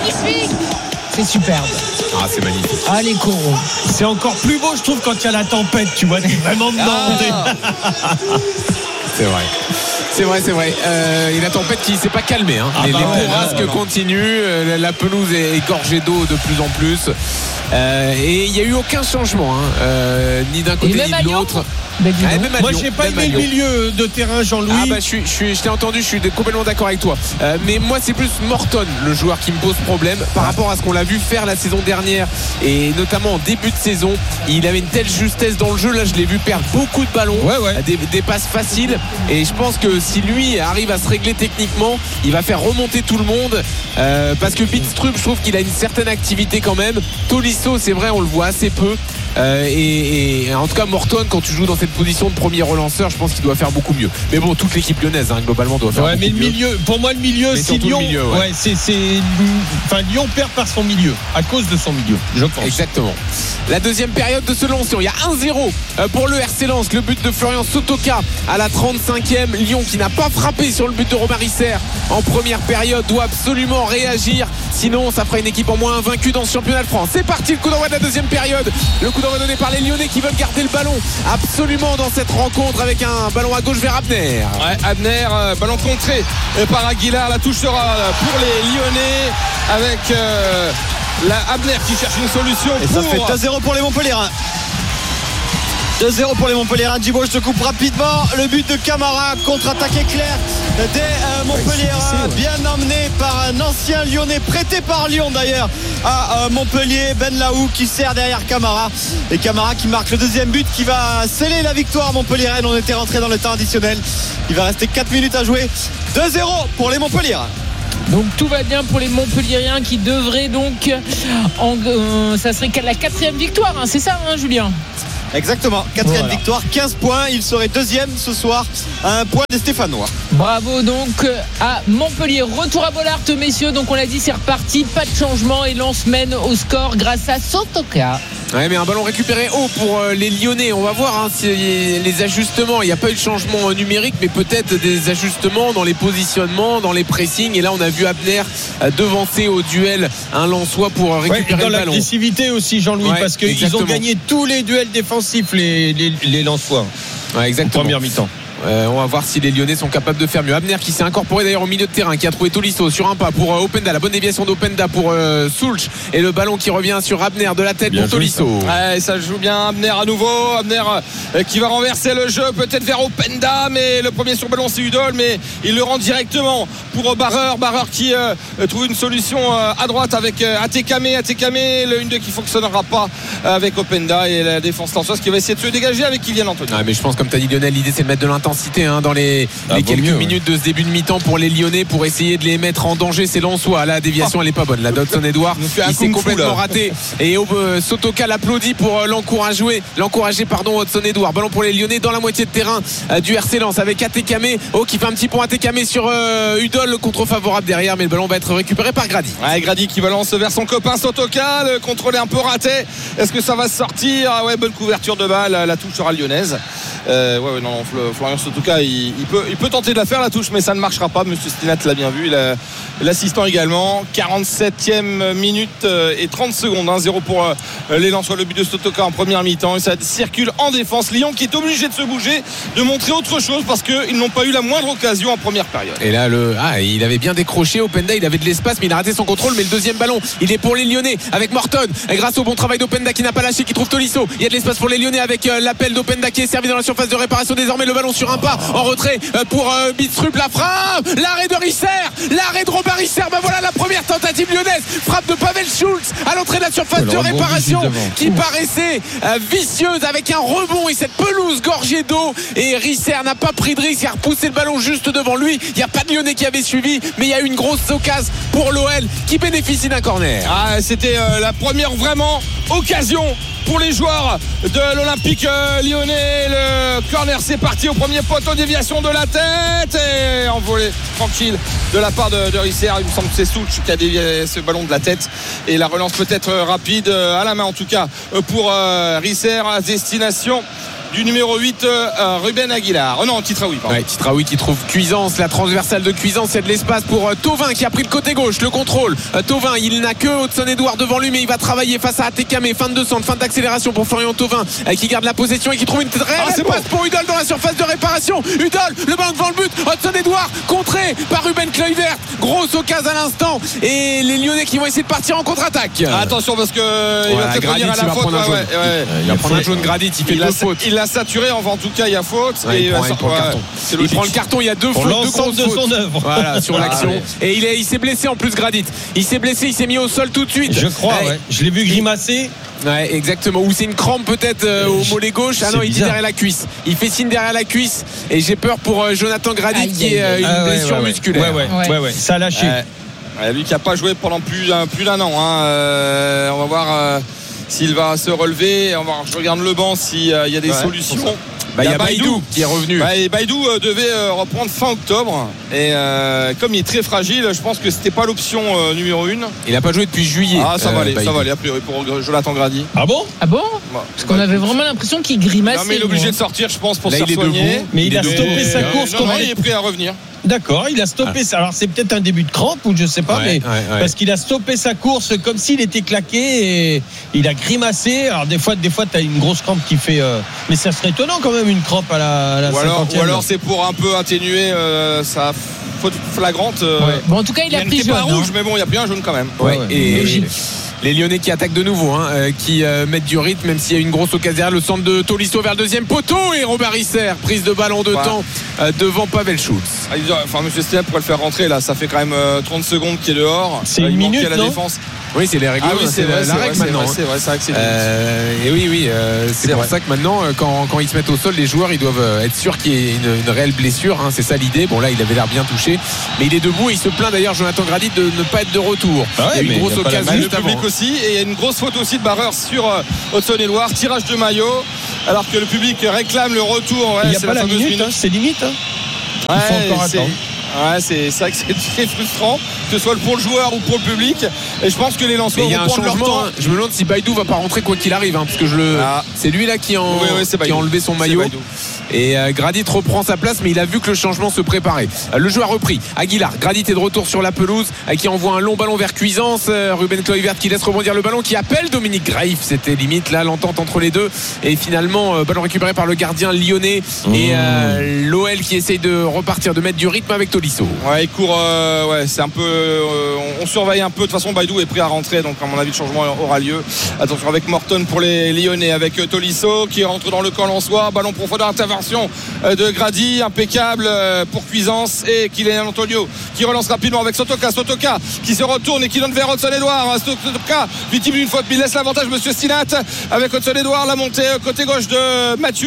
magnifique. C'est superbe. Ah, c'est magnifique. Ah, les coraux. C'est encore plus beau, je trouve, quand il y a la tempête, tu vois, t'es vraiment dedans. C'est vrai. Et la tempête qui s'est pas calmée. Les bourrasques continuent. La pelouse est gorgée d'eau de plus en plus. Et il n'y a eu aucun changement, ni d'un côté ni de l'autre. Moi, j'ai pas aimé le milieu de terrain, Jean-Louis. Ah bah, je t'ai entendu, je suis complètement d'accord avec toi. Mais moi, c'est plus Morton, le joueur, qui me pose problème par rapport à ce qu'on l'a vu faire la saison dernière et notamment en début de saison. Il avait une telle justesse dans le jeu. Là, je l'ai vu perdre beaucoup de ballons, des passes faciles. Et je pense que si lui arrive à se régler techniquement, il va faire remonter tout le monde. Parce que Bidstrup, je trouve qu'il a une certaine activité quand même. Tolisso, c'est vrai, on le voit assez peu. Et en tout cas, Morton, quand tu joues dans cette position de premier relanceur, je pense qu'il doit faire beaucoup mieux. Mais bon, toute l'équipe lyonnaise, globalement, doit faire beaucoup mais mieux. le milieu, pour moi, le milieu, c'est Lyon. Lyon perd par son milieu, à cause de son milieu, je pense. Exactement. La deuxième période de ce Lens-Lyon, il y a 1-0 pour le RC Lens. Le but de Florian Sotoka à la 35e. Lyon, qui n'a pas frappé sur le but de Romain Risser en première période, doit absolument réagir. Sinon, ça fera une équipe en moins invaincue dans ce championnat de France. C'est parti, le coup d'envoi de la deuxième période. Le coup d'envoi donné par les Lyonnais qui veulent garder le ballon absolument dans cette rencontre, avec un ballon à gauche vers Abner. Abner, ballon contré par Aguilar. La touche sera pour les Lyonnais avec Abner qui cherche une solution. Et ça fait 2-0 pour les Montpellierins. 2-0 pour les Montpellierins. Djibo, je te coupe rapidement. Le but de Camara, contre-attaque éclair des Montpellierins, bien emmené par un ancien Lyonnais, prêté par Lyon d'ailleurs à Montpellier, Ben Laou, qui sert derrière Camara. Et Camara qui marque le deuxième but, qui va sceller la victoire montpelliéraine. On était rentré dans le temps additionnel. Il va rester 4 minutes à jouer. 2-0 pour les Montpellierins. Donc tout va bien pour les Montpelliérains qui devraient donc ça serait la 4e victoire, c'est ça, Julien? Exactement, 4e victoire, 15 points. Il serait 2e ce soir à un point des Stéphanois. Bravo donc à Montpellier. Retour à Bollaert, messieurs. Donc on l'a dit, c'est reparti, pas de changement et Lens mène au score grâce à Sotoka. Ouais, mais un ballon récupéré haut pour les Lyonnais. On va voir si les ajustements. Il n'y a pas eu de changement numérique, mais peut-être des ajustements dans les positionnements, dans les pressings. Et là, on a vu Abner devancer au duel un Lensois pour récupérer le ballon. Dans l'agressivité aussi, Jean-Louis, parce qu'ils ont gagné tous les duels défensifs, les Lensois. Ouais, exactement. Première mi-temps. On va voir si les Lyonnais sont capables de faire mieux. Abner qui s'est incorporé d'ailleurs au milieu de terrain, qui a trouvé Tolisso sur un pas pour Openda, la bonne déviation d'Openda pour Soulch, et le ballon qui revient sur Abner de la tête bien pour Tolisso. Ça joue bien Abner à nouveau. Abner qui va renverser le jeu peut-être vers Openda, mais le premier sur ballon c'est Udol, mais il le rend directement pour Barreur qui trouve une solution à droite avec Atekame, le 1-2 qui fonctionnera pas avec Openda, et la défense lensoise qui va essayer de se dégager avec Kylian Anthony. Mais je pense, comme tu as dit Lionel, l'idée c'est de mettre de l'intensité dans les quelques minutes de ce début de mi-temps pour les Lyonnais, pour essayer de les mettre en danger. C'est Lensois, la déviation elle est pas bonne, la d'Hudson Edouard il s'est complètement raté, et Sotoka l'applaudit pour l'encourager Hudson Edouard. Ballon pour les Lyonnais dans la moitié de terrain du RC Lens avec Atekame qui fait un petit pont Atekame sur Udol, contre favorable derrière, mais le ballon va être récupéré par Grady. Grady qui balance vers son copain Sotoka, le contrôle est un peu raté, est-ce que ça va sortir? Bonne couverture de balle, la touche sera lyonnaise. Florian Sotoka il peut tenter de la faire, la touche, mais ça ne marchera pas. Monsieur Stinat l'a bien vu, l'assistant également. 47e minute et 30 secondes, 1-0 pour les Lensois. Le but de Sotoka en première mi-temps, et ça circule en défense. Lyon qui est obligé de se bouger, de montrer autre chose, parce qu'ils n'ont pas eu la moindre occasion en première période. Et là il avait bien décroché Openda, il avait de l'espace, mais il a raté son contrôle. Mais le deuxième ballon il est pour les Lyonnais avec Morton, et grâce au bon travail d'Openda qui n'a pas lâché, qui trouve Tolisso. Il y a de l'espace pour les Lyonnais avec l'appel d'Openda qui est servi dans la surface de réparation. Désormais le ballon sur un pas en retrait pour Bidstrup, la frappe, l'arrêt de Risser, l'arrêt de Robin Risser. Voilà la première tentative lyonnaise, frappe de Pavel Schulz à l'entrée de la surface de réparation qui paraissait vicieuse, avec un rebond et cette pelouse gorgée d'eau, et Risser n'a pas pris de risque, il a repoussé le ballon juste devant lui. Il n'y a pas de Lyonnais qui avait suivi, mais il y a eu une grosse occasion pour l'OL qui bénéficie d'un corner. C'était la première vraiment occasion pour les joueurs de l'Olympique lyonnais. Le corner, c'est parti au premier poteau, déviation de la tête et envolée tranquille de la part de Risser. Il me semble que c'est Soulch qui a dévié ce ballon de la tête, et la relance peut-être rapide à la main en tout cas pour Risser à destination du numéro 8 Ruben Aguilar. Oh non, Titraoui pardon. Ouais, Titraoui qui trouve Cuisance, la transversale de Cuisance, il y a de l'espace pour Thauvin qui a pris le côté gauche, le contrôle. Thauvin, il n'a que Hudson-Edouard devant lui, mais il va travailler face à Atekame, fin de descente, fin d'accélération pour Florian Thauvin qui garde la possession et qui trouve une très belle passe pour Udol dans la surface de réparation. Udol, le ballon devant le but, Hudson-Edouard contré par Ruben Kluivert, grosse occasion à l'instant et les Lyonnais qui vont essayer de partir en contre-attaque. Attention parce que il va peut-être revenir à la faute. Il va prendre un jaune. Gradit, il fait 2 fautes. Il l'a saturé, en tout cas il y a faute. Il prend le carton, il y a 2 fautes, 2 grosses de son œuvre. Voilà, sur l'action. Et il s'est blessé en plus, Gradit. Il s'est blessé, il s'est mis au sol tout de suite. Je crois, je l'ai vu grimacer. Ouais, exactement. Ou c'est une crampe peut-être au mollet gauche. Ah non, il dit derrière la cuisse. Il fait signe derrière la cuisse. Et j'ai peur pour Jonathan Gradit qui est une blessure musculaire. Ouais. Ça a lâché. Lui qui n'a pas joué pendant plus d'un an. On va voir s'il va se relever. Je regarde le banc s'il y a des solutions. Il y a Baïdou qui est revenu. Baïdou devait reprendre fin octobre. Et comme il est très fragile, je pense que c'était pas l'option numéro 1. Il n'a pas joué depuis juillet. Ça va aller a priori pour Jonathan Gradit. Ah bon Parce qu'on avait vraiment l'impression qu'il grimaçait. Non mais il est obligé de sortir, je pense, pour se soigner. Mais il a stoppé sa course. Il est prêt à revenir. D'accord, il a stoppé ça. Alors c'est peut-être un début de crampe ou je sais pas, parce qu'il a stoppé sa course comme s'il était claqué et il a grimacé. Alors des fois t'as une grosse crampe qui fait, mais ça serait étonnant quand même une crampe à la 50e. Ou alors c'est pour un peu atténuer sa faute flagrante. Bon, en tout cas il a pris jaune. Pas rouge, mais bon il y a pris un jaune quand même. Et les Lyonnais qui attaquent de nouveau, qui mettent du rythme, même s'il y a une grosse occasion derrière. Le centre de Tolisso vers le deuxième poteau et Robert Isser, prise de ballon de temps devant Pavel Schulz. Monsieur Step pourrait le faire rentrer là, ça fait quand même 30 secondes qu'il est dehors. C'est une minute, la non défense. Oui, c'est les règles. C'est la règle maintenant. C'est vrai que c'est et oui, c'est pour ça que maintenant, quand ils se mettent au sol, les joueurs ils doivent être sûrs qu'il y ait une réelle blessure. C'est ça l'idée. Bon là, il avait l'air bien touché, mais il est debout et il se plaint d'ailleurs, Jonathan Gradit, de ne pas être de retour. Il y a eu une grosse occasion juste avant. Le public aussi, et il y a une grosse faute aussi de Barreur sur Hudson-Edouard, tirage de maillot, alors que le public réclame le retour. Il n'y a pas la minute, c'est limite. Il faut encore attendre. C'est vrai que c'est très frustrant, que ce soit pour le joueur ou pour le public. Et je pense que les lanceurs vont prendre leur temps. Je me demande si Baïdou va pas rentrer quoi qu'il arrive, parce que c'est lui là qui a enlevé son maillot. Et Gradit reprend sa place, mais il a vu que le changement se préparait. Le jeu a repris. Aguilar, Gradit est de retour sur la pelouse, qui envoie un long ballon vers Cuisance. Ruben Kluivert qui laisse rebondir le ballon, qui appelle Dominique Greif. C'était limite là l'entente entre les deux. Et finalement, ballon récupéré par le gardien lyonnais. Et l'OL qui essaye de repartir, de mettre du rythme avec Tolisso. Il court. C'est un peu. On surveille un peu. De toute façon, Baïdou est prêt à rentrer, donc à mon avis, le changement aura lieu. Attention avec Morton pour les Lyonnais, avec Tolisso qui rentre dans le camp lensois. Ballon profondeur, intervention de Grady, impeccable pour Cuisance, et Kylian Antonio qui relance rapidement avec Sotoka qui se retourne et qui donne vers Hudson-Edouard. Sotoka victime d'une faute, mais il laisse l'avantage monsieur Stinat avec Hudson-Edouard. La montée côté gauche de Mathieu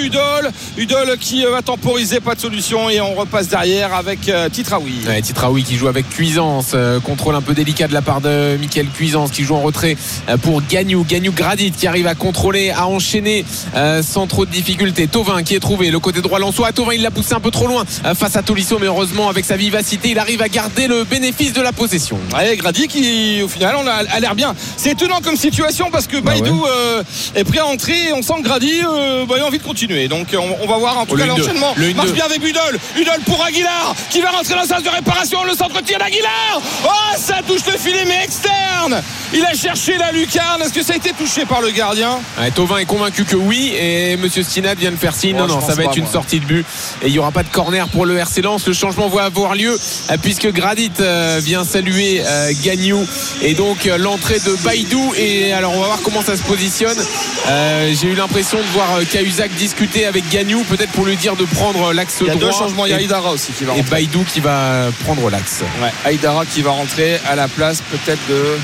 Udol qui va temporiser, pas de solution, et on repasse derrière avec Titraoui. Titraoui qui joue avec Cuisance, contrôle un peu délicat de la part de Mickaël Cuisance qui joue en retrait pour Gagnou Gradit qui arrive à contrôler, à enchaîner sans trop de difficultés. Thauvin qui est trouvé, le côté droit lensois. Thauvin, il l'a poussé un peu trop loin face à Tolisso, mais heureusement avec sa vivacité il arrive à garder le bénéfice de la possession. Gradit qui au final a l'air bien. C'est étonnant comme situation parce que Baïdou est prêt à entrer, et on sent que Gradit a envie de continuer, donc on va voir en tout cas l'enchaînement marche bien avec Udol pour Aguilar qui va rentrer dans la salle de réparation. Le centre-tir d'Aguilar, ça touche le filet mais externe. Il a cherché la lucarne. Est-ce que ça a été touché par le gardien? Thauvin est convaincu que oui, et monsieur Stinat vient de faire signe. Non, ça va être une sortie de but et il n'y aura pas de corner pour le RC Lens. Le changement va avoir lieu puisque Gradit vient saluer Gagnou, et donc l'entrée de Baïdou. Et alors on va voir comment ça se positionne. J'ai eu l'impression de voir Cahuzac discuter avec Gagnou, peut-être pour lui dire de prendre l'axe droit. Il y a deux changements, il y a Aïdara aussi qui va rentrer. Et Baïdou qui va prendre l'axe. Aïdara qui va rentrer à la place peut-être de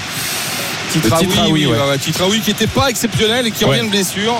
Titraoui. Titraoui qui n'était pas exceptionnel et qui revient de blessure.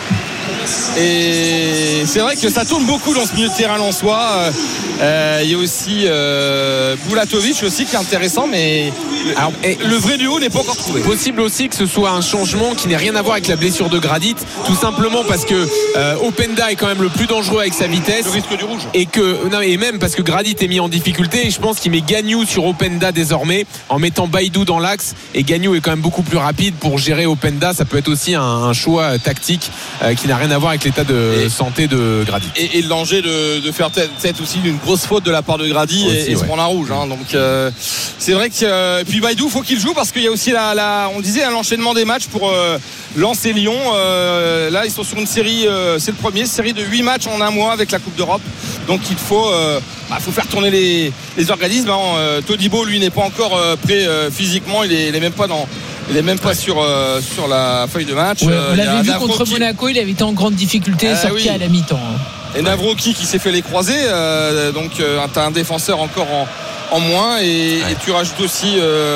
Et c'est vrai que ça tourne beaucoup dans ce milieu de terrain lensois. Il y a aussi Bulatovic aussi qui est intéressant, mais le vrai duo n'est pas encore trouvé. Possible aussi que ce soit un changement qui n'ait rien à voir avec la blessure de Gradit, tout simplement parce que Openda est quand même le plus dangereux avec sa vitesse. Le risque du rouge. Et même parce que Gradit est mis en difficulté, et je pense qu'il met Gagnou sur Openda désormais en mettant Baïdou dans l'axe, et Gagnou est quand même beaucoup plus rapide pour gérer Openda. Ça peut être aussi un choix tactique qui n'a n'a rien à voir avec l'état de santé de Grady. Et le danger de faire peut-être aussi une grosse faute de la part de Grady et se prendre un rouge. Hein. Donc c'est vrai que et puis Baïdou, faut qu'il joue parce qu'il y a aussi on disait l'enchaînement des matchs pour Lens et Lyon. Là, ils sont sur une série, c'est le premier série de 8 matchs en un mois avec la Coupe d'Europe. Donc il faut faire tourner les organismes. Todibo, lui, n'est pas encore prêt physiquement. Il est même pas sur la feuille de match. Ouais, on l'avait vu contre Monaco, il avait été en grande difficulté, sorti à la mi-temps. Et Navroki qui s'est fait les croisés. Donc t'as un défenseur encore en moins et tu rajoutes aussi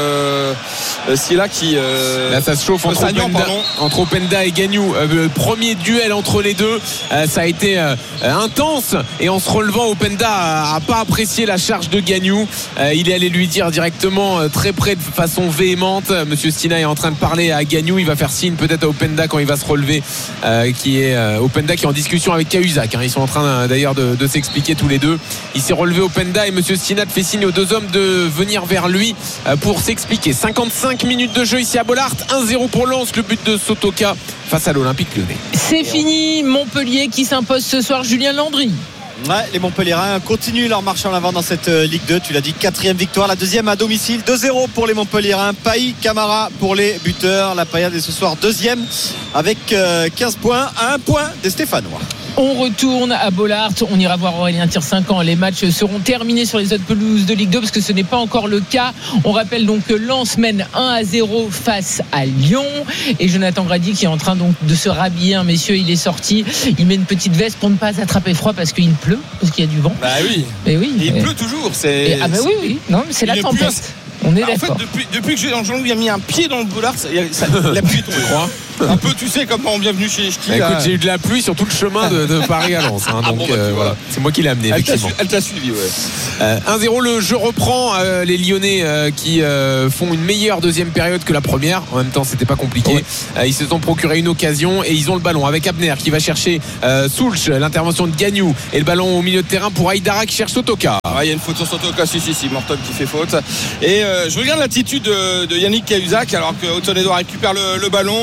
Silla qui là ça se chauffe entre Openda et Gagnou. Premier duel entre les deux, ça a été intense et en se relevant Openda a pas apprécié la charge de Gagnou. Il est allé lui dire directement très près de façon véhémente. Monsieur Stina est en train de parler à Gagnou, il va faire signe peut-être à Openda quand il va se relever, Openda qui est en discussion avec Cahuzac, hein. Ils sont en train d'ailleurs de s'expliquer tous les deux. Il s'est relevé Openda et Monsieur Stina fait signe aux deux hommes de venir vers lui pour s'expliquer. 55 minutes de jeu ici à Bollaert, 1-0 pour Lens, le but de Sotoka face à l'Olympique Lyonnais. C'est fini, Montpellier qui s'impose ce soir, Julien Landry. Ouais, les Montpelliérains continuent leur marche en avant dans cette Ligue 2. Tu l'as dit, 4e victoire, la 2e à domicile, 2-0 pour les Montpelliérains. Pailly, Camara pour les buteurs. La Paillade est ce soir 2e avec 15 points à 1 point des Stéphanois. On retourne à Bollaert, on ira voir Aurélien Tirsin quand les matchs seront terminés sur les autres pelouses de Ligue 2 parce que ce n'est pas encore le cas. On rappelle donc que Lens mène 1-0 face à Lyon et Jonathan Grady qui est en train donc de se rhabiller, messieurs, il est sorti, il met une petite veste pour ne pas attraper froid parce qu'il pleut, parce qu'il y a du vent. Bah oui. Mais oui. Il pleut toujours. Ah bah oui. Non, mais c'est la tempête. On est d'accord. En fait, depuis que Jean-Louis a mis un pied dans le Bollaert, la pluie tombe. Un peu, tu sais, comme en bienvenue chez Ch'ti. Écoute, j'ai eu de la pluie sur tout le chemin de Paris à Lens. Hein, donc voilà, c'est moi qui l'ai amené. Elle t'a suivi, ouais. 1-0, le jeu reprend. Les Lyonnais qui font une meilleure deuxième période que la première. En même temps, c'était pas compliqué. Ils se sont procuré une occasion et ils ont le ballon avec Abner qui va chercher Soulch, l'intervention de Gagnou et le ballon au milieu de terrain pour Aïdara qui cherche Sotoka. Il y a une faute sur Sotoka, si, Morton qui fait faute. Et je regarde l'attitude de Yannick Cahuzac alors que Otonedo récupère le ballon.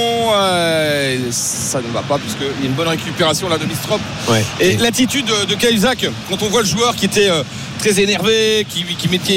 Ça ne va pas puisqu'il y a une bonne récupération là de Bistrop. Et l'attitude de Cahuzac quand on voit le joueur qui était très énervé, qui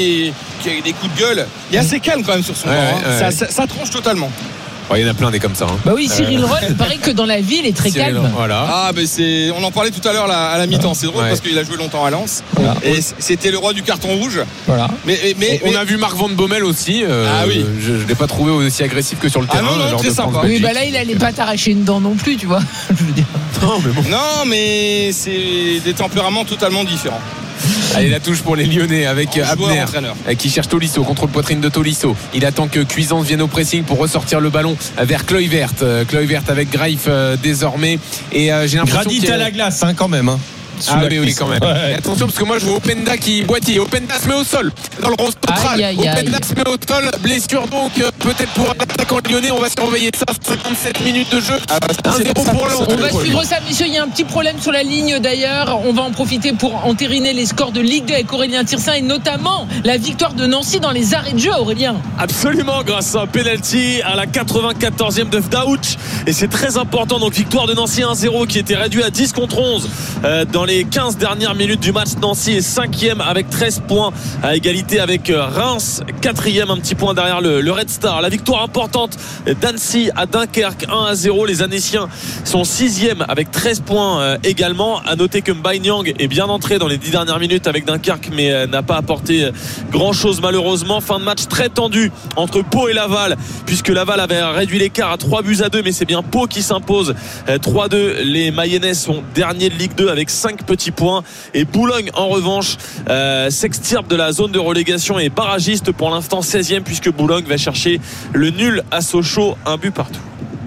a eu des coups de gueule, il est assez calme quand même sur son banc. Ça tranche totalement. Il y en a plein des comme ça. Hein. Bah oui, Cyril Roll, il paraît que dans la ville, il est très calme. Voilà. Ah, mais on en parlait tout à l'heure à la mi-temps. C'est drôle parce qu'il a joué longtemps à Lens. Voilà. Et c'était le roi du carton rouge. Voilà. Mais on a vu Marc Van Bommel aussi. Oui. Je ne l'ai pas trouvé aussi agressif que sur le terrain. Non, très sympa. Oui, bah là, il allait pas t'arracher une dent non plus, tu vois. Je veux dire. Non, mais c'est des tempéraments totalement différents. Allez, la touche pour les Lyonnais avec Abner qui cherche Tolisso, contrôle poitrine de Tolisso. Il attend que Cuisance vienne au pressing pour ressortir le ballon vers Kluivert. Kluivert avec Greif désormais. Et j'ai l'impression Grady à la glace quand même. Oui, quand même. Ouais. Attention parce que moi je vois Openda qui boitille. Openda se met au sol dans le rond central. Openda se met au sol. Blessure donc peut-être pour l'attaquant lyonnais. On va surveiller ça. 57 minutes de jeu. 1-0 pour Lens. On va suivre ça, messieurs. Il y a un petit problème sur la ligne d'ailleurs. On va en profiter pour entériner les scores de Ligue 2 avec Aurélien Tirsin et notamment la victoire de Nancy dans les arrêts de jeu, Aurélien. Absolument, grâce à un penalty à la 94e de Vdaouch. Et c'est très important. Donc victoire de Nancy 1-0 qui était réduit à 10 contre 11 dans les 15 dernières minutes du match. Nancy est 5e avec 13 points à égalité avec Reims, 4e, un petit point derrière le Red Star. La victoire importante d'Annecy à Dunkerque 1-0. Les Annéciens sont 6e avec 13 points également. À noter que Mbaye-Niang est bien entré dans les 10 dernières minutes avec Dunkerque mais n'a pas apporté grand chose malheureusement. Fin de match très tendu entre Pau et Laval puisque Laval avait réduit l'écart à 3-2 mais c'est bien Pau qui s'impose 3-2. Les Mayennais sont derniers de Ligue 2 avec 5 petits points et Boulogne en revanche s'extirpe de la zone de relégation et barragiste pour l'instant 16e puisque Boulogne va chercher le nul à Sochaux, un but partout.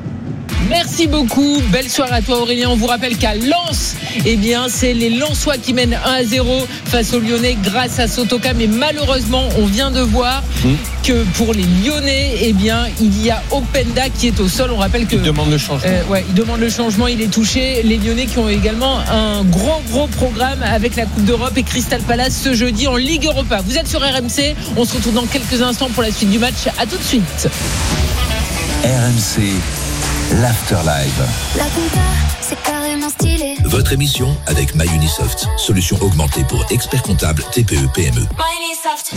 Merci beaucoup, belle soirée à toi Aurélien. On vous rappelle qu'à Lens, c'est les Lensois qui mènent 1-0 face aux Lyonnais grâce à Sotoka. Mais malheureusement, on vient de voir que pour les Lyonnais, il y a Openda qui est au sol. On rappelle que il demande le changement. Il demande le changement, il est touché. Les Lyonnais qui ont également un gros programme avec la Coupe d'Europe et Crystal Palace ce jeudi en Ligue Europa. Vous êtes sur RMC, on se retrouve dans quelques instants pour la suite du match. À tout de suite. RMC, l'Afterlife. La compta, c'est carré stylé. Votre émission avec MyUnisoft, solution augmentée pour experts comptables TPE PME. MyUnisoft.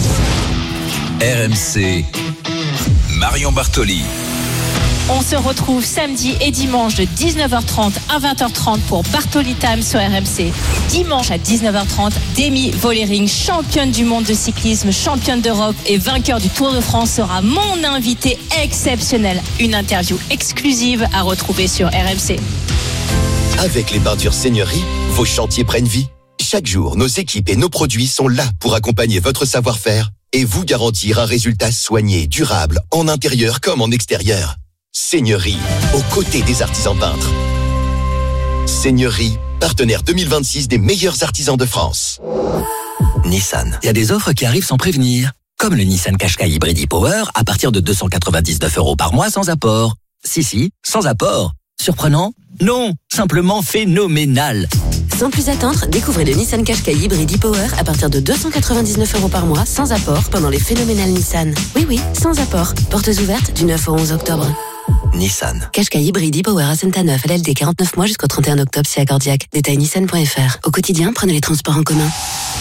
RMC, Marion Bartoli. On se retrouve samedi et dimanche de 19h30 à 20h30 pour Bartoli Time sur RMC. Dimanche à 19h30, Demi Vollering, championne du monde de cyclisme, championne d'Europe et vainqueur du Tour de France, sera mon invité exceptionnel. Une interview exclusive à retrouver sur RMC. Avec les bordures Seigneurie, vos chantiers prennent vie. Chaque jour, nos équipes et nos produits sont là pour accompagner votre savoir-faire et vous garantir un résultat soigné, durable, en intérieur comme en extérieur. Seigneurie, aux côtés des artisans peintres. Seigneurie, partenaire 2026 des meilleurs artisans de France. Nissan. Il y a des offres qui arrivent sans prévenir. Comme le Nissan Qashqai Hybrid e-Power à partir de 299 € par mois sans apport. Si, sans apport. Surprenant ? Non, simplement phénoménal. Sans plus attendre, découvrez le Nissan Qashqai Hybrid e-Power à partir de 299 € par mois sans apport pendant les phénoménales Nissan. Oui, sans apport. Portes ouvertes du 9 au 11 octobre. Nissan. Qashqai Hybrid e-Power à Saint-Neuf, LLD 49 mois jusqu'au 31 octobre si accordiaque. Détail nissan.fr. Au quotidien, prenez les transports en commun.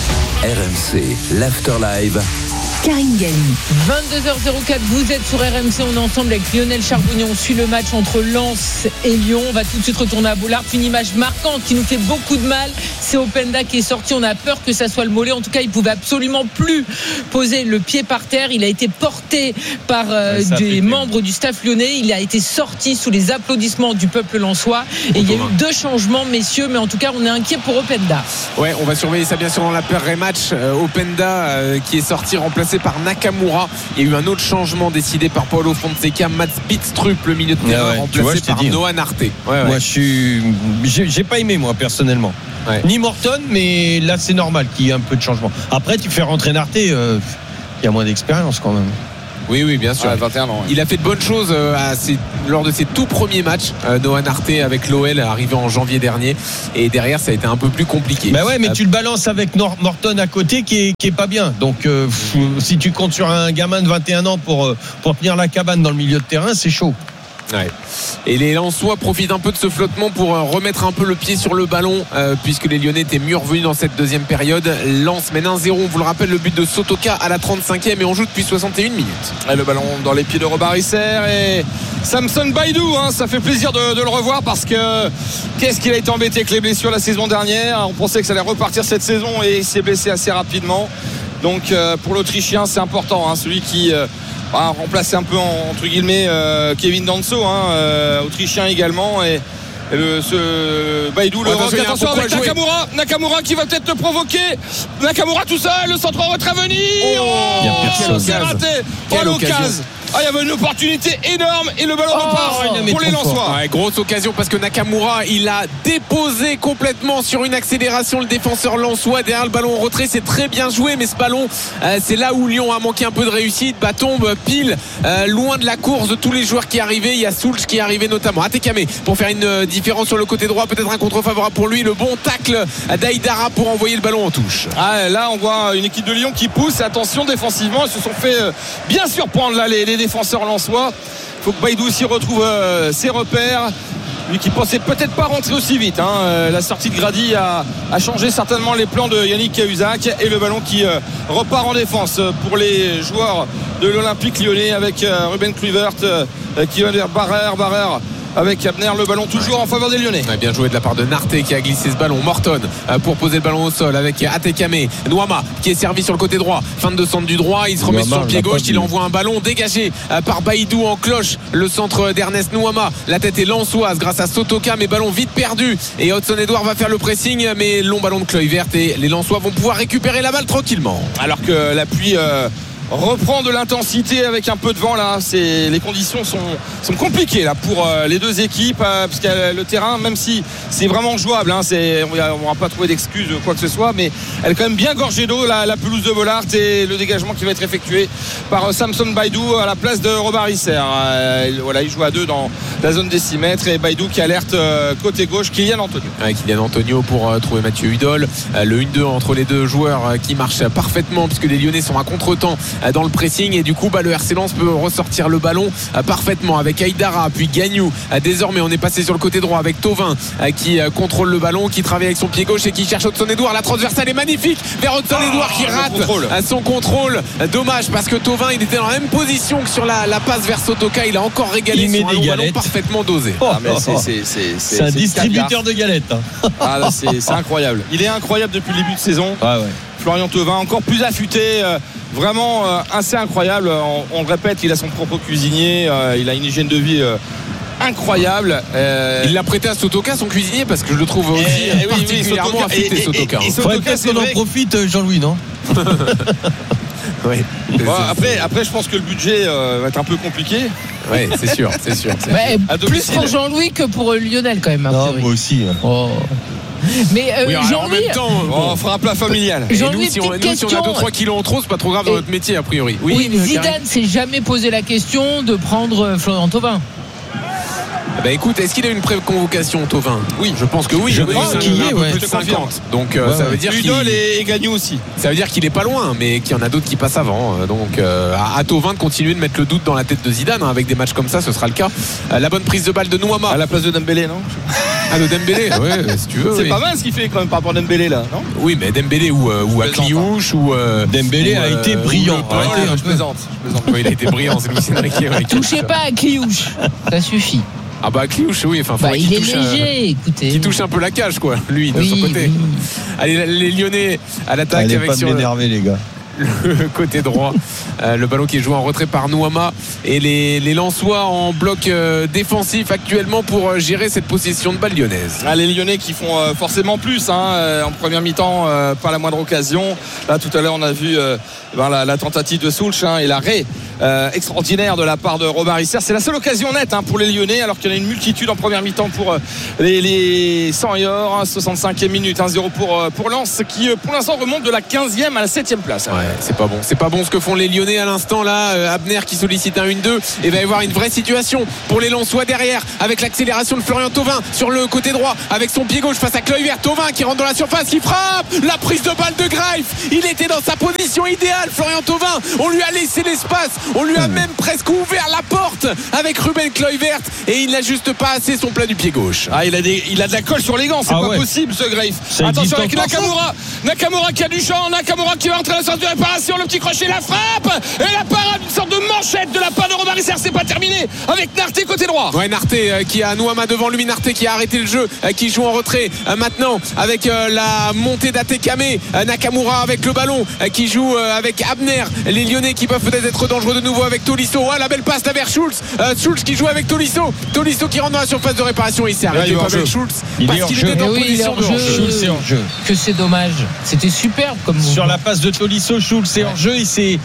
RMC, l'Afterlive. Karine Galli. 22h04, vous êtes sur RMC, on est ensemble avec Lionel Charbonnier, on suit le match entre Lens et Lyon. On va tout de suite retourner à Bollaert. Une image marquante qui nous fait beaucoup de mal, c'est Openda qui est sorti, on a peur que ça soit le mollet. En tout cas, il pouvait absolument plus poser le pied par terre. Il a été porté par des membres du staff lyonnais. Il a été sorti sous les applaudissements du peuple lensois. Et il y a eu 2 changements, messieurs, mais en tout cas, on est inquiet pour Openda. Ouais, on va surveiller ça bien sûr dans l'après-match. Openda qui est sorti remplacé par Nakamura. Il y a eu un autre changement décidé par Paulo Fonseca. Mats Bidstrup, le milieu de terrain, remplacé par Noah Narté. Moi, j'ai pas aimé, moi, personnellement. Ni Morton, mais là, c'est normal qu'il y ait un peu de changement. Après, tu fais rentrer Narté, il y a moins d'expérience quand même. Oui, bien sûr. 21 ans. Il a fait de bonnes choses lors de ses tout premiers matchs. Noah Narté avec l'OL arrivé en janvier dernier. Et derrière, ça a été un peu plus compliqué. Bah ouais, mais tu le balances avec Morton à côté qui est pas bien. Donc, si tu comptes sur un gamin de 21 ans pour tenir la cabane dans le milieu de terrain, c'est chaud. Ouais. Et les Lensois profitent un peu de ce flottement pour remettre un peu le pied sur le ballon puisque les Lyonnais étaient mieux revenus dans cette deuxième période. Lens mène 1-0, on vous le rappelle, le but de Sotoka à la 35e et on joue depuis 61 minutes. Et le ballon dans les pieds de Robert Isser et Samson Baïdou, ça fait plaisir de le revoir parce que qu'est-ce qu'il a été embêté avec les blessures la saison dernière. On pensait que ça allait repartir cette saison et il s'est blessé assez rapidement. Donc pour l'Autrichien c'est important, celui qui remplacer un peu entre guillemets Kevin Danso, autrichien également, et ce Baïdou le rock. Attention avec Nakamura qui va peut-être te provoquer. Nakamura tout seul, le centre en retrait venir. C'est raté. L'occasion. Il y avait une opportunité énorme et le ballon repart pour les Lensois. Grosse occasion parce que Nakamura il a déposé complètement sur une accélération le défenseur lensois derrière le ballon en retrait. C'est très bien joué, mais ce ballon c'est là où Lyon a manqué un peu de réussite. Tombe pile loin de la course de tous les joueurs qui arrivaient. Il y a Soulch qui est arrivé notamment. Atekame pour faire une différence sur le côté droit, peut-être un contre favorable pour lui. Le bon tacle d'Aïdara pour envoyer le ballon en touche. Là on voit une équipe de Lyon qui pousse. Attention défensivement, ils se sont fait bien surprendre là les défenseurs lensois. Il faut que Baïdou aussi retrouve ses repères. Lui qui pensait peut-être pas rentrer aussi vite. La sortie de Grady a changé certainement les plans de Yannick Cahuzac et le ballon qui repart en défense pour les joueurs de l'Olympique lyonnais avec Ruben Kluivert qui va vers Barrère avec Abner, le ballon toujours en faveur des Lyonnais. Bien joué de la part de Narté qui a glissé ce ballon. Morton pour poser le ballon au sol avec Atekame. Nouama qui est servi sur le côté droit, fin de centre du droit, il se remet sur le pied gauche, il envoie un ballon dégagé par Baïdou en cloche, le centre d'Ernest Nouama. La tête est lensoise grâce à Sotoka, mais ballon vite perdu et Hudson-Edouard va faire le pressing, mais long ballon de Kluivert et les Lensois vont pouvoir récupérer la balle tranquillement. Alors que la pluie reprend de l'intensité avec un peu de vent là. Les conditions sont compliquées là pour les deux équipes puisque le terrain, même si c'est vraiment jouable, on va pas trouver d'excuses quoi que ce soit, mais elle est quand même bien gorgée d'eau la pelouse de Bollaert et le dégagement qui va être effectué par Samson Baïdou à la place de Robert Isser. Il joue à 2 dans la zone des 6 mètres et Baïdou qui alerte côté gauche Kylian Antonio. Kylian Antonio pour trouver Mathieu Hudol. Le 1-2 entre les deux joueurs qui marche parfaitement puisque les Lyonnais sont à contre-temps dans le pressing et du coup le RC Lens peut ressortir le ballon parfaitement avec Aïdara puis Gagnou. Désormais on est passé sur le côté droit avec Thauvin qui contrôle le ballon, qui travaille avec son pied gauche et qui cherche Hudson-Edouard. La transversale est magnifique vers Hudson-Edouard qui rate son contrôle. Dommage parce que Thauvin il était dans la même position que sur la passe vers Sotoka. Il a encore régalé sur un long ballon parfaitement dosé. C'est un distributeur de galettes. Là, c'est incroyable. Il est incroyable depuis le début de saison. Florian Thauvin encore plus affûté, vraiment assez incroyable. On le répète, il a son propre cuisinier, il a une hygiène de vie incroyable. Il l'a prêté à Sotoka, son cuisinier, parce que je le trouve aussi particulièrement affûté, Sotoka. Il faudrait peut-être qu'on en profite, Jean-Louis, non? Oui. Après, je pense que le budget va être un peu compliqué. Oui, c'est sûr. Plus pour Jean-Louis que pour Lionel quand même. Non, moi aussi. Mais Jean-Louis, en même temps, on fera un plat familial. Et nous, si on a 2-3 kilos en trop, c'est pas trop grave dans notre métier a priori. Oui, mais Zidane s'est jamais posé la question de prendre Florian Thauvin. Écoute, est-ce qu'il a une pré-convocation, Thauvin? Oui, je pense que oui. Je pense qu'il y est, plus de 50. Donc ça veut dire Udol et Gagnou aussi. Ça veut dire qu'il est pas loin, mais qu'il y en a d'autres qui passent avant. Donc à Thauvin de continuer de mettre le doute dans la tête de Zidane. Avec des matchs comme ça, ce sera le cas. La bonne prise de balle de Nouama à la place de Dembélé, non? De Dembélé, ouais, si tu veux. C'est pas mal ce qu'il fait quand même par rapport à Dembélé là, non? Oui, mais Dembélé ou à Cliouche ou Dembélé a été brillant. Je plaisante. Oui, il a été brillant, c'est Luis Enrique. Touchez pas à Cliouche, ça suffit. Cliouche, oui, il est léger, écoutez. Qui touche un peu la cage, quoi, lui, de son côté. Allez, les Lyonnais à l'attaque. Allez, avec pas m'énerver, les gars. Le côté droit, le ballon qui est joué en retrait par Nouama et les Lensois en bloc défensif actuellement pour gérer cette possession de balle lyonnaise. Les Lyonnais qui font forcément plus en première mi-temps, pas la moindre occasion. Là tout à l'heure on a vu la tentative de Soulch et l'arrêt extraordinaire de la part de Robin Risser. C'est la seule occasion nette pour les Lyonnais, alors qu'il y en a une multitude en première mi-temps pour les 100 et or. 65e minute, 1-0 pour Lens qui pour l'instant remonte de la 15e à la 7e place. C'est pas bon ce que font les Lyonnais à l'instant là. Abner qui sollicite un 1-2 et va y avoir une vraie situation pour les Lensois derrière avec l'accélération de Florian Thauvin sur le côté droit avec son pied gauche face à Kluivert. Thauvin qui rentre dans la surface, qui frappe, la prise de balle de Greif. Il était dans sa position idéale, Florian Thauvin. On lui a laissé l'espace, on lui a même presque ouvert la porte avec Ruben Kluivert et il n'a juste pas assez son plat du pied gauche. Il a de la colle sur les gants, c'est pas possible ce Greif. Attention avec Nakamura qui a du champ, Nakamura qui va entrer à la sortie de réparation, le petit crochet, la frappe et la parade, une sorte de manchette de la part de Robin Risser. C'est pas terminé avec Narté côté droit. Narté qui a Nouama devant lui, Narté qui a arrêté le jeu, qui joue en retrait maintenant avec la montée d'Atekame. Nakamura avec le ballon qui joue avec Abner. Les Lyonnais qui peuvent peut-être être dangereux de nouveau avec Tolisso. La belle passe là vers Schulz. Schulz qui joue avec Tolisso qui rentre dans la surface de réparation. Il s'est arrêté pas avec Schulz parce qu'il était en position de hors-jeu. Que c'est dommage. C'était superbe comme sur la passe de Tolisso. Schulz est hors-jeu.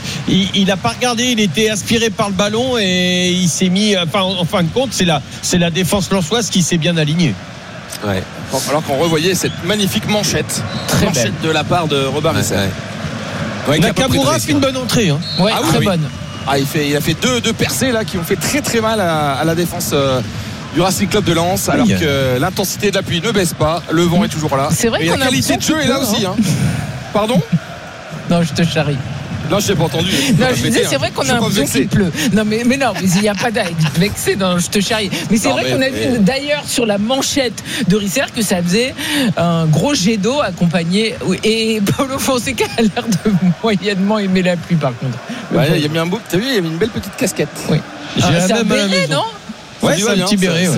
Il a pas regardé, il était aspiré par le ballon et il s'est mis. En fin de compte, c'est la défense lensoise qui s'est bien alignée. Alors qu'on revoyait cette magnifique manchette de la part de Robin Risser. Nakamura fait une bonne entrée. Très bonne. Il a fait deux percées là qui ont fait très très mal à la défense du Racing Club de Lens, alors que l'intensité de l'appui ne baisse pas, le vent est toujours là. C'est vrai et qu'on la qualité de jeu est là aussi. Pardon? Non, je te charrie. Non, je t'ai pas entendu. Non, je disais, c'est vrai qu'on a l'impression qu'il pleut. Non, mais non, mais il n'y a pas d'être vexé. Non, je te charrie. Mais c'est vrai qu'on a vu d'ailleurs sur la manchette de Risser que ça faisait un gros jet d'eau accompagné. Et Paulo Fonseca a l'air de moyennement aimer la pluie, par contre. Il a mis un beau. T'as vu, il y avait une belle petite casquette. Oui. C'est un béret, non? C'est un petit béret.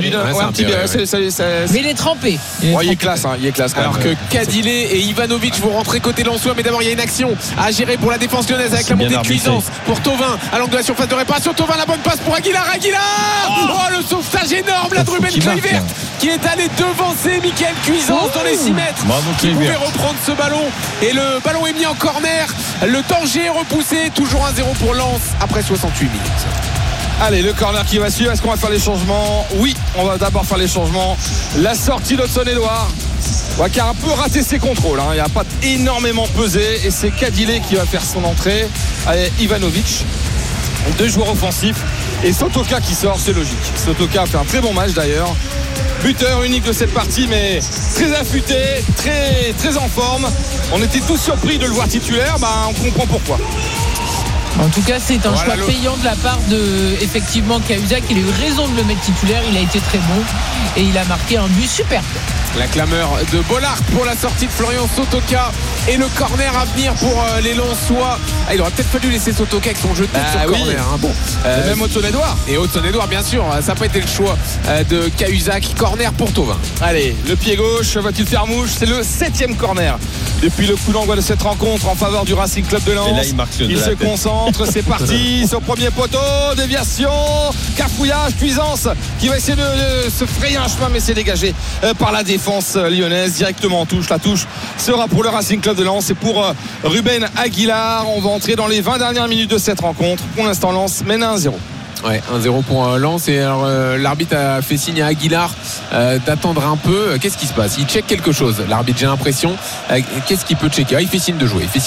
Mais il est trempé. Il est classe. Alors que Kadilé et Ivanovic vont rentrer côté lensois. Mais d'abord, il y a une action à gérer pour la défense lyonnaise avec la montée de Cuisance pour Thauvin à l'angle de la surface de réparation. Thauvin, la bonne passe pour Aguilar. Le sauvetage énorme là de Ruben Kluivert qui est allé devancer Mickaël Cuisance dans les 6 mètres. Qui pouvait reprendre ce ballon. Et le ballon est mis en corner. Le danger est repoussé. Toujours 1-0 pour Lens après 68 minutes. Allez, le corner qui va suivre. Est-ce qu'on va faire les changements? Oui, on va d'abord faire les changements. La sortie d'Hudson-Edouard qui a un peu raté ses contrôles. Il n'a pas énormément pesé. Et c'est Kadilé qui va faire son entrée. Allez, Ivanovic. 2 joueurs offensifs. Et Sotoka qui sort, c'est logique. Sotoka a fait un très bon match d'ailleurs. Buteur unique de cette partie, mais très affûté, très, très en forme. On était tous surpris de le voir titulaire. On comprend pourquoi. En tout cas, c'est un choix payant de la part de, effectivement, Cahuzac. Il a eu raison de le mettre titulaire. Il a été très bon et il a marqué un but superbe. La clameur de Bollard pour la sortie de Florian Sotoka et le corner à venir pour les Lensois. Il aurait peut-être fallu laisser Sotoka avec son jeu de tête sur le corner. Bon, même Hudson-Edouard. Et Hudson-Edouard, bien sûr. Ça n'a pas été le choix de Cahuzac. Corner pour Thauvin. Allez, le pied gauche va-t-il faire mouche? C'est le 7e corner depuis le coup d'envoi de cette rencontre en faveur du Racing Club de Lens. Et là, il se concentre, c'est parti. Sur premier poteau, déviation, cafouillage, Cuisance qui va essayer de se frayer un chemin, mais c'est dégagé par la défense lyonnaise directement en touche. La touche sera pour le Racing Club de Lens et pour Ruben Aguilar. On va entrer dans les 20 dernières minutes de cette rencontre. Pour l'instant, Lens mène à 1-0. Ouais, 1-0 pour Lens. Et alors l'arbitre a fait signe à Aguilar d'attendre un peu. Qu'est-ce qui se passe? Il check quelque chose, l'arbitre, j'ai l'impression. Qu'est-ce qu'il peut checker? Il fait signe de jouer.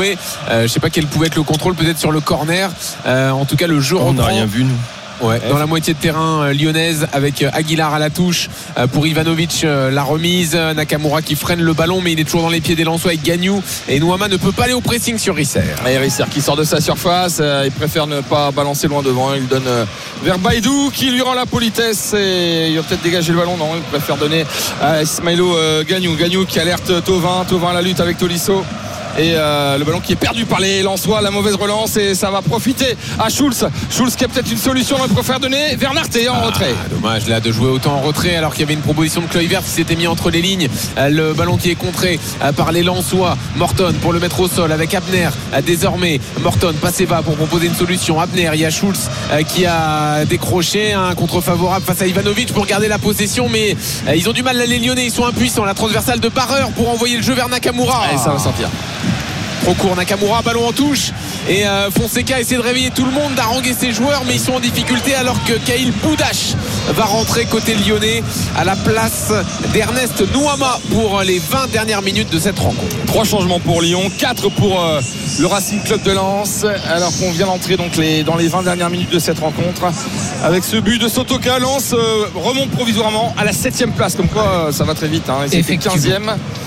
Je sais pas quel pouvait être le contrôle, peut-être sur le corner. En tout cas, le jeu reprend. On n'a rien vu, nous. Ouais, dans la moitié de terrain lyonnaise avec Aguilar à la touche pour Ivanovic, la remise, Nakamura qui freine le ballon mais il est toujours dans les pieds des Lensois avec Gagnou et Nouama ne peut pas aller au pressing sur Risser. Et Risser qui sort de sa surface, il préfère ne pas balancer loin devant, il donne vers Baïdou qui lui rend la politesse et il va peut-être dégager le ballon, non, il préfère donner à Ismailo Gagnou qui alerte Thauvin à la lutte avec Tolisso. Et le ballon qui est perdu par les Lensois, la mauvaise relance et ça va profiter à Schulz qui a peut-être une solution, il préfère donner vers Narté en retrait. Dommage là de jouer autant en retrait alors qu'il y avait une proposition de Kluivert qui s'était mis entre les lignes. Le ballon qui est contré par les Lensois. Morton pour le mettre au sol avec Abner désormais. Morton passez va pour proposer une solution. Abner, il y a Schulz qui a décroché un contre favorable face à Ivanovic pour garder la possession mais ils ont du mal là, les Lyonnais, ils sont impuissants. La transversale de Barreur pour envoyer le jeu vers Nakamura. Et ça va sortir. Trop court, Nakamura, ballon en touche et Fonseca essaie de réveiller tout le monde, d'haranguer ses joueurs mais ils sont en difficulté alors que Kaïl Boudache va rentrer côté lyonnais à la place d'Ernest Nouama pour les 20 dernières minutes de cette rencontre. 3 changements pour Lyon, 4 pour le Racing Club de Lens alors qu'on vient d'entrer donc dans les 20 dernières minutes de cette rencontre avec ce but de Sotoka. Lens remonte provisoirement à la 7e place, comme quoi ça va très vite hein. Et c'est 15e.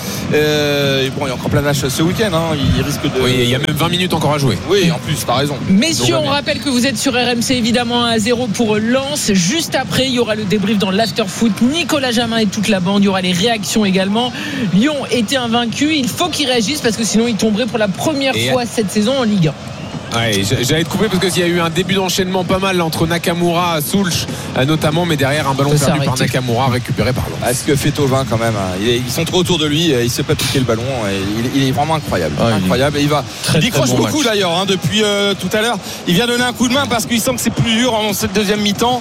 Et bon, il y a encore plein de matchs ce week-end hein. Il risque de... Oui, il y a même 20 minutes encore à jouer. Oui, en plus, t'as raison. Messieurs, on rappelle que vous êtes sur RMC, évidemment 1-0 pour Lens. Juste après, il y aura le débrief dans l'after-foot. Nicolas Jamin et toute la bande. Il y aura les réactions également. Lyon était invaincu. Il faut qu'il réagisse parce que sinon il tomberait pour la première fois cette saison en Ligue 1. Ouais, j'allais te couper parce qu'il y a eu un début d'enchaînement pas mal entre Nakamura, Soulch notamment, mais derrière un ballon perdu par Nakamura récupéré par Lens. Ce que fait Thauvin quand même hein. Ils sont trop autour de lui, il ne sait pas piquer le ballon, il est vraiment incroyable. Incroyable. Et il décroche bon beaucoup d'ailleurs hein, depuis tout à l'heure. Il vient donner un coup de main parce qu'il sent que c'est plus dur en cette deuxième mi-temps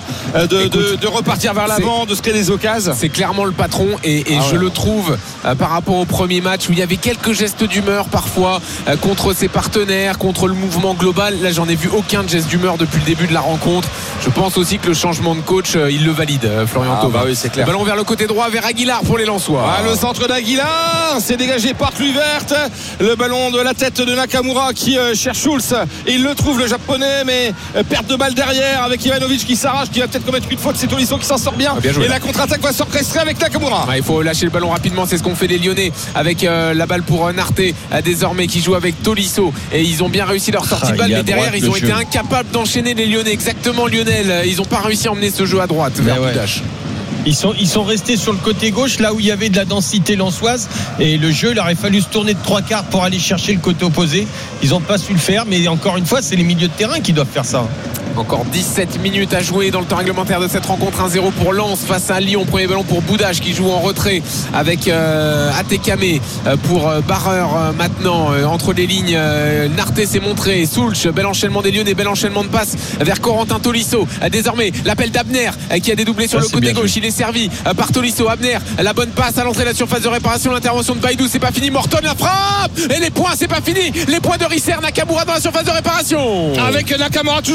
de repartir vers l'avant, de se créer des occasions. C'est clairement le patron et je le trouve par rapport au premier match où il y avait quelques gestes d'humeur parfois contre ses partenaires, contre le mouvement global. Là j'en ai vu aucun de geste d'humeur depuis le début de la rencontre. Je pense aussi que le changement de coach il le valide, Florian Thauvin. Oui, c'est clair. Ballon vers le côté droit vers Aguilar pour les Lensois. Le centre d'Aguilar, c'est dégagé par Kluivert. Le ballon de la tête de Nakamura qui cherche Schulz et il le trouve le japonais mais perte de balle derrière avec Ivanovic qui s'arrache, qui va peut-être commettre une faute. C'est Tolisso qui s'en sort bien, et la contre-attaque va s'orchestrer avec Nakamura. Il faut lâcher le ballon rapidement, c'est ce qu'ont fait les Lyonnais avec la balle pour Narté désormais qui joue avec Tolisso et ils ont bien réussi leur sortie de balle mais derrière ils ont été incapables d'enchaîner les Lyonnais. Exactement, Lionel, ils n'ont pas réussi à emmener ce jeu à droite vers Boudache. Ils sont restés sur le côté gauche là où il y avait de la densité lensoise et le jeu il aurait fallu se tourner de 3/4 pour aller chercher le côté opposé. Ils n'ont pas su le faire mais encore une fois c'est les milieux de terrain qui doivent faire ça. Encore 17 minutes à jouer dans le temps réglementaire de cette rencontre. 1-0 pour Lens face à Lyon. Premier ballon pour Boudache qui joue en retrait avec Atekame pour Barreur maintenant entre les lignes. Narté s'est montré. Soulch, bel enchaînement des Lyonnais, bel enchaînement de passes vers Corentin Tolisso. Désormais l'appel d'Abner qui a dédoublé sur le côté gauche. Il est servi par Tolisso. Abner, la bonne passe à l'entrée de la surface de réparation. L'intervention de Baïdou, c'est pas fini. Morton, la frappe et les points, c'est pas fini. Les points de Risser, Nakamura dans la surface de réparation. Avec Nakamura toujours le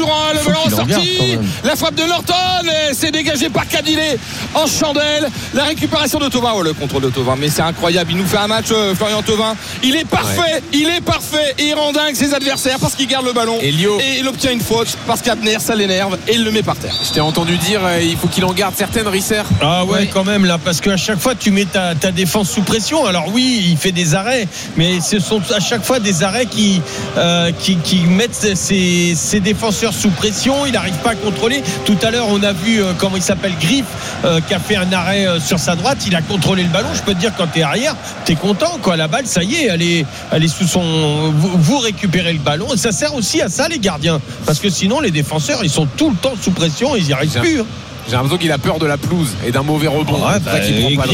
Florent sorti. La frappe de Norton, c'est dégagé par Cadillet en chandelle. La récupération de Thauvin, le contrôle de Thauvin, mais c'est incroyable. Il nous fait un match, Florian Thauvin. Il est parfait, et il rend dingue ses adversaires parce qu'il garde le ballon. Et il obtient une faute parce qu'Abner, ça l'énerve et il le met par terre. Je t'ai entendu dire, il faut qu'il en garde certaines, Risser. Ah ouais, quand même là, parce qu'à chaque fois tu mets ta défense sous pression. Alors oui, il fait des arrêts, mais ce sont à chaque fois des arrêts qui mettent ses défenseurs sous pression. Il n'arrive pas à contrôler. Tout à l'heure, on a vu comment il s'appelle, Griff, qui a fait un arrêt sur sa droite. Il a contrôlé le ballon. Je peux te dire, quand t'es arrière, t'es content, quoi. La balle, ça y est, elle est sous son. Vous récupérez le ballon, et ça sert aussi à ça, les gardiens, parce que sinon les défenseurs, ils sont tout le temps sous pression, ils n'y arrivent plus. J'ai l'impression qu'il a peur de la pelouse et d'un mauvais rebond. Attends, il y a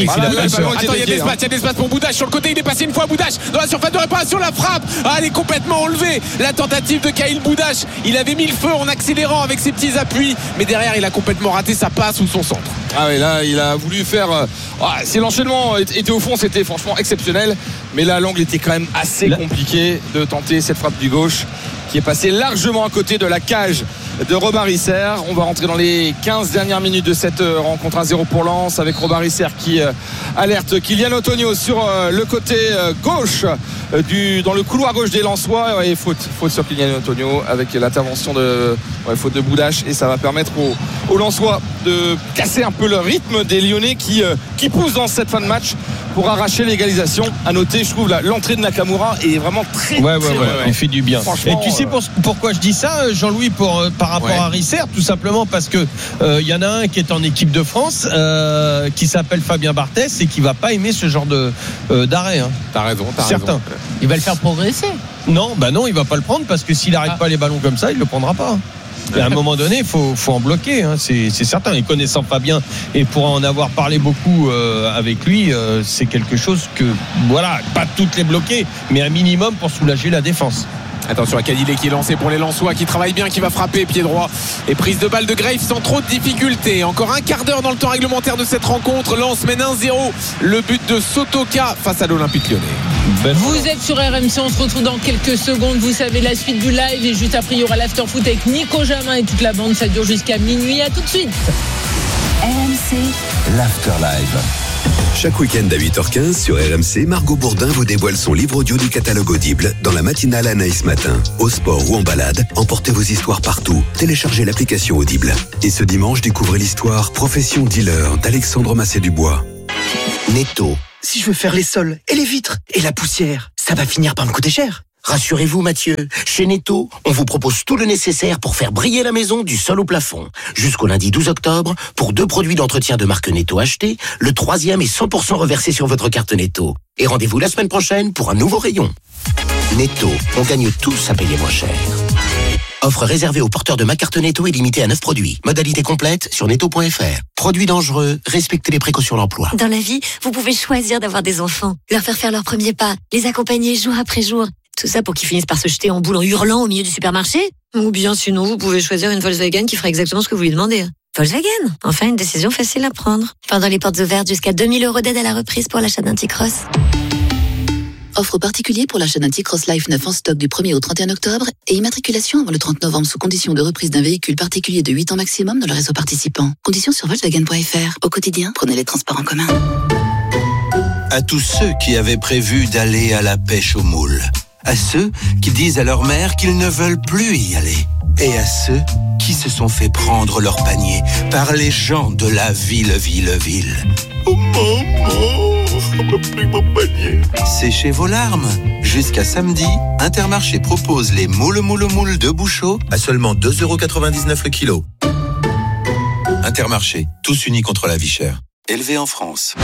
de l'espace pour Boudache sur le côté. Il est passé une fois Boudache dans la surface de réparation. La frappe, elle est complètement enlevée. La tentative de Kyle Boudache. Il avait mis le feu en accélérant avec ses petits appuis, mais derrière il a complètement raté sa passe ou son centre. Ah oui, là il a voulu faire. Si l'enchaînement était au fond, c'était franchement exceptionnel. Mais là l'angle était quand même assez compliqué de tenter cette frappe du gauche qui est passée largement à côté de la cage de Robin Risser. On va rentrer dans les 15 dernières minutes de cette rencontre, 1-0 pour Lens, avec Robin Risser qui alerte Kylian Antonio sur le côté gauche dans le couloir gauche des Lensois, et faute sur Kylian Antonio avec l'intervention de faute de Boudache, et ça va permettre aux Lensois de casser un peu le rythme des Lyonnais qui poussent dans cette fin de match pour arracher l'égalisation. À noter, je trouve l'entrée de Nakamura est vraiment très il fait du bien. Et tu sais pourquoi je dis ça, Jean-Louis, par rapport à Risser, tout simplement parce que il y en a un qui est en équipe de France, qui s'appelle Fabien Barthès, et qui va pas aimer ce genre d'arrêt. T'as raison. Il va le faire progresser. Non, il va pas le prendre, parce que s'il arrête pas les ballons comme ça, il le prendra pas. Et à un moment donné, il faut en bloquer, c'est certain. Et connaissant Fabien, et pour en avoir parlé beaucoup avec lui, c'est quelque chose que, pas toutes les bloquer, mais un minimum pour soulager la défense. Attention à Cadillet qui est lancé pour les Lensois, qui travaille bien, qui va frapper pied droit, et prise de balle de Graves sans trop de difficultés. Encore un quart d'heure dans le temps réglementaire de cette rencontre. Lens mène 1-0. Le but de Sotoka face à l'Olympique Lyonnais. Vous êtes sur RMC, on se retrouve dans quelques secondes. Vous savez la suite du live, et juste après il y aura l'after-foot avec Nico Jamin et toute la bande. Ça dure jusqu'à minuit. À tout de suite. RMC, l'Afterlive. Chaque week-end à 8h15 sur RMC, Margot Bourdin vous dévoile son livre audio du catalogue Audible dans la matinale Anaïs Matin. Au sport ou en balade, emportez vos histoires partout. Téléchargez l'application Audible. Et ce dimanche, découvrez l'histoire Profession dealer d'Alexandre Massé-Dubois. Netto. Si je veux faire les sols et les vitres et la poussière, ça va finir par me coûter cher. Rassurez-vous, Mathieu, chez Netto, on vous propose tout le nécessaire pour faire briller la maison du sol au plafond. Jusqu'au lundi 12 octobre, pour 2 produits d'entretien de marque Netto achetés, le 3e est 100% reversé sur votre carte Netto. Et rendez-vous la semaine prochaine pour un nouveau rayon. Netto, on gagne tous à payer moins cher. Offre réservée aux porteurs de ma carte Netto et limitée à 9 produits. Modalité complète sur netto.fr. Produits dangereux, respectez les précautions d'emploi. Dans la vie, vous pouvez choisir d'avoir des enfants, leur faire leurs premiers pas, les accompagner jour après jour. Tout ça pour qu'ils finissent par se jeter en boule en hurlant au milieu du supermarché. Ou bien sinon, vous pouvez choisir une Volkswagen qui fera exactement ce que vous lui demandez. Volkswagen, enfin une décision facile à prendre. Pendant les portes ouvertes, jusqu'à 2000 € d'aide à la reprise pour l'achat d'un T-Cross. Offre particulier pour l'achat d'un T-Cross Life 9 en stock du 1er au 31 octobre et immatriculation avant le 30 novembre sous condition de reprise d'un véhicule particulier de 8 ans maximum dans le réseau participant. Conditions sur Volkswagen.fr. Au quotidien, prenez les transports en commun. À tous ceux qui avaient prévu d'aller à la pêche aux moules. À ceux qui disent à leur mère qu'ils ne veulent plus y aller. Et à ceux qui se sont fait prendre leur panier par les gens de la ville. Oh maman, on m'a pris mon panier. Séchez vos larmes. Jusqu'à samedi, Intermarché propose les moules de Bouchot à seulement 2,99 € le kilo. Intermarché, tous unis contre la vie chère. Élevé en France.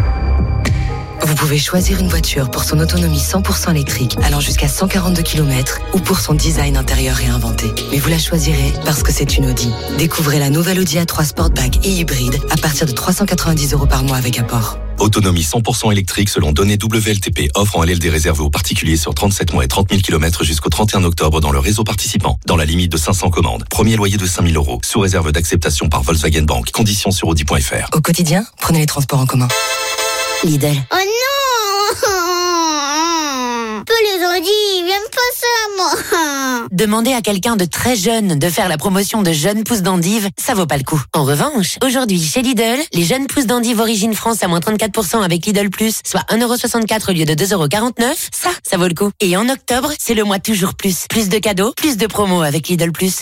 Vous pouvez choisir une voiture pour son autonomie 100% électrique allant jusqu'à 142 km ou pour son design intérieur réinventé. Mais vous la choisirez parce que c'est une Audi. Découvrez la nouvelle Audi A3 Sportback et hybride à partir de 390 € par mois avec apport. Autonomie 100% électrique selon données WLTP, offre en LLD réservée aux particuliers sur 37 mois et 30 000 km jusqu'au 31 octobre dans le réseau participant, dans la limite de 500 commandes. Premier loyer de 5 000 €, sous réserve d'acceptation par Volkswagen Bank. Conditions sur Audi.fr. Au quotidien, prenez les transports en commun. Lidl. Oh non! On peut les Daddy, j'aime pas ça, moi. Demander à quelqu'un de très jeune de faire la promotion de jeunes pousses d'endives, ça vaut pas le coup. En revanche, aujourd'hui, chez Lidl, les jeunes pousses d'endives Origine France à moins 34% avec Lidl Plus, soit 1,64€ au lieu de 2,49€, ça vaut le coup. Et en octobre, c'est le mois toujours plus. Plus de cadeaux, plus de promos avec Lidl Plus.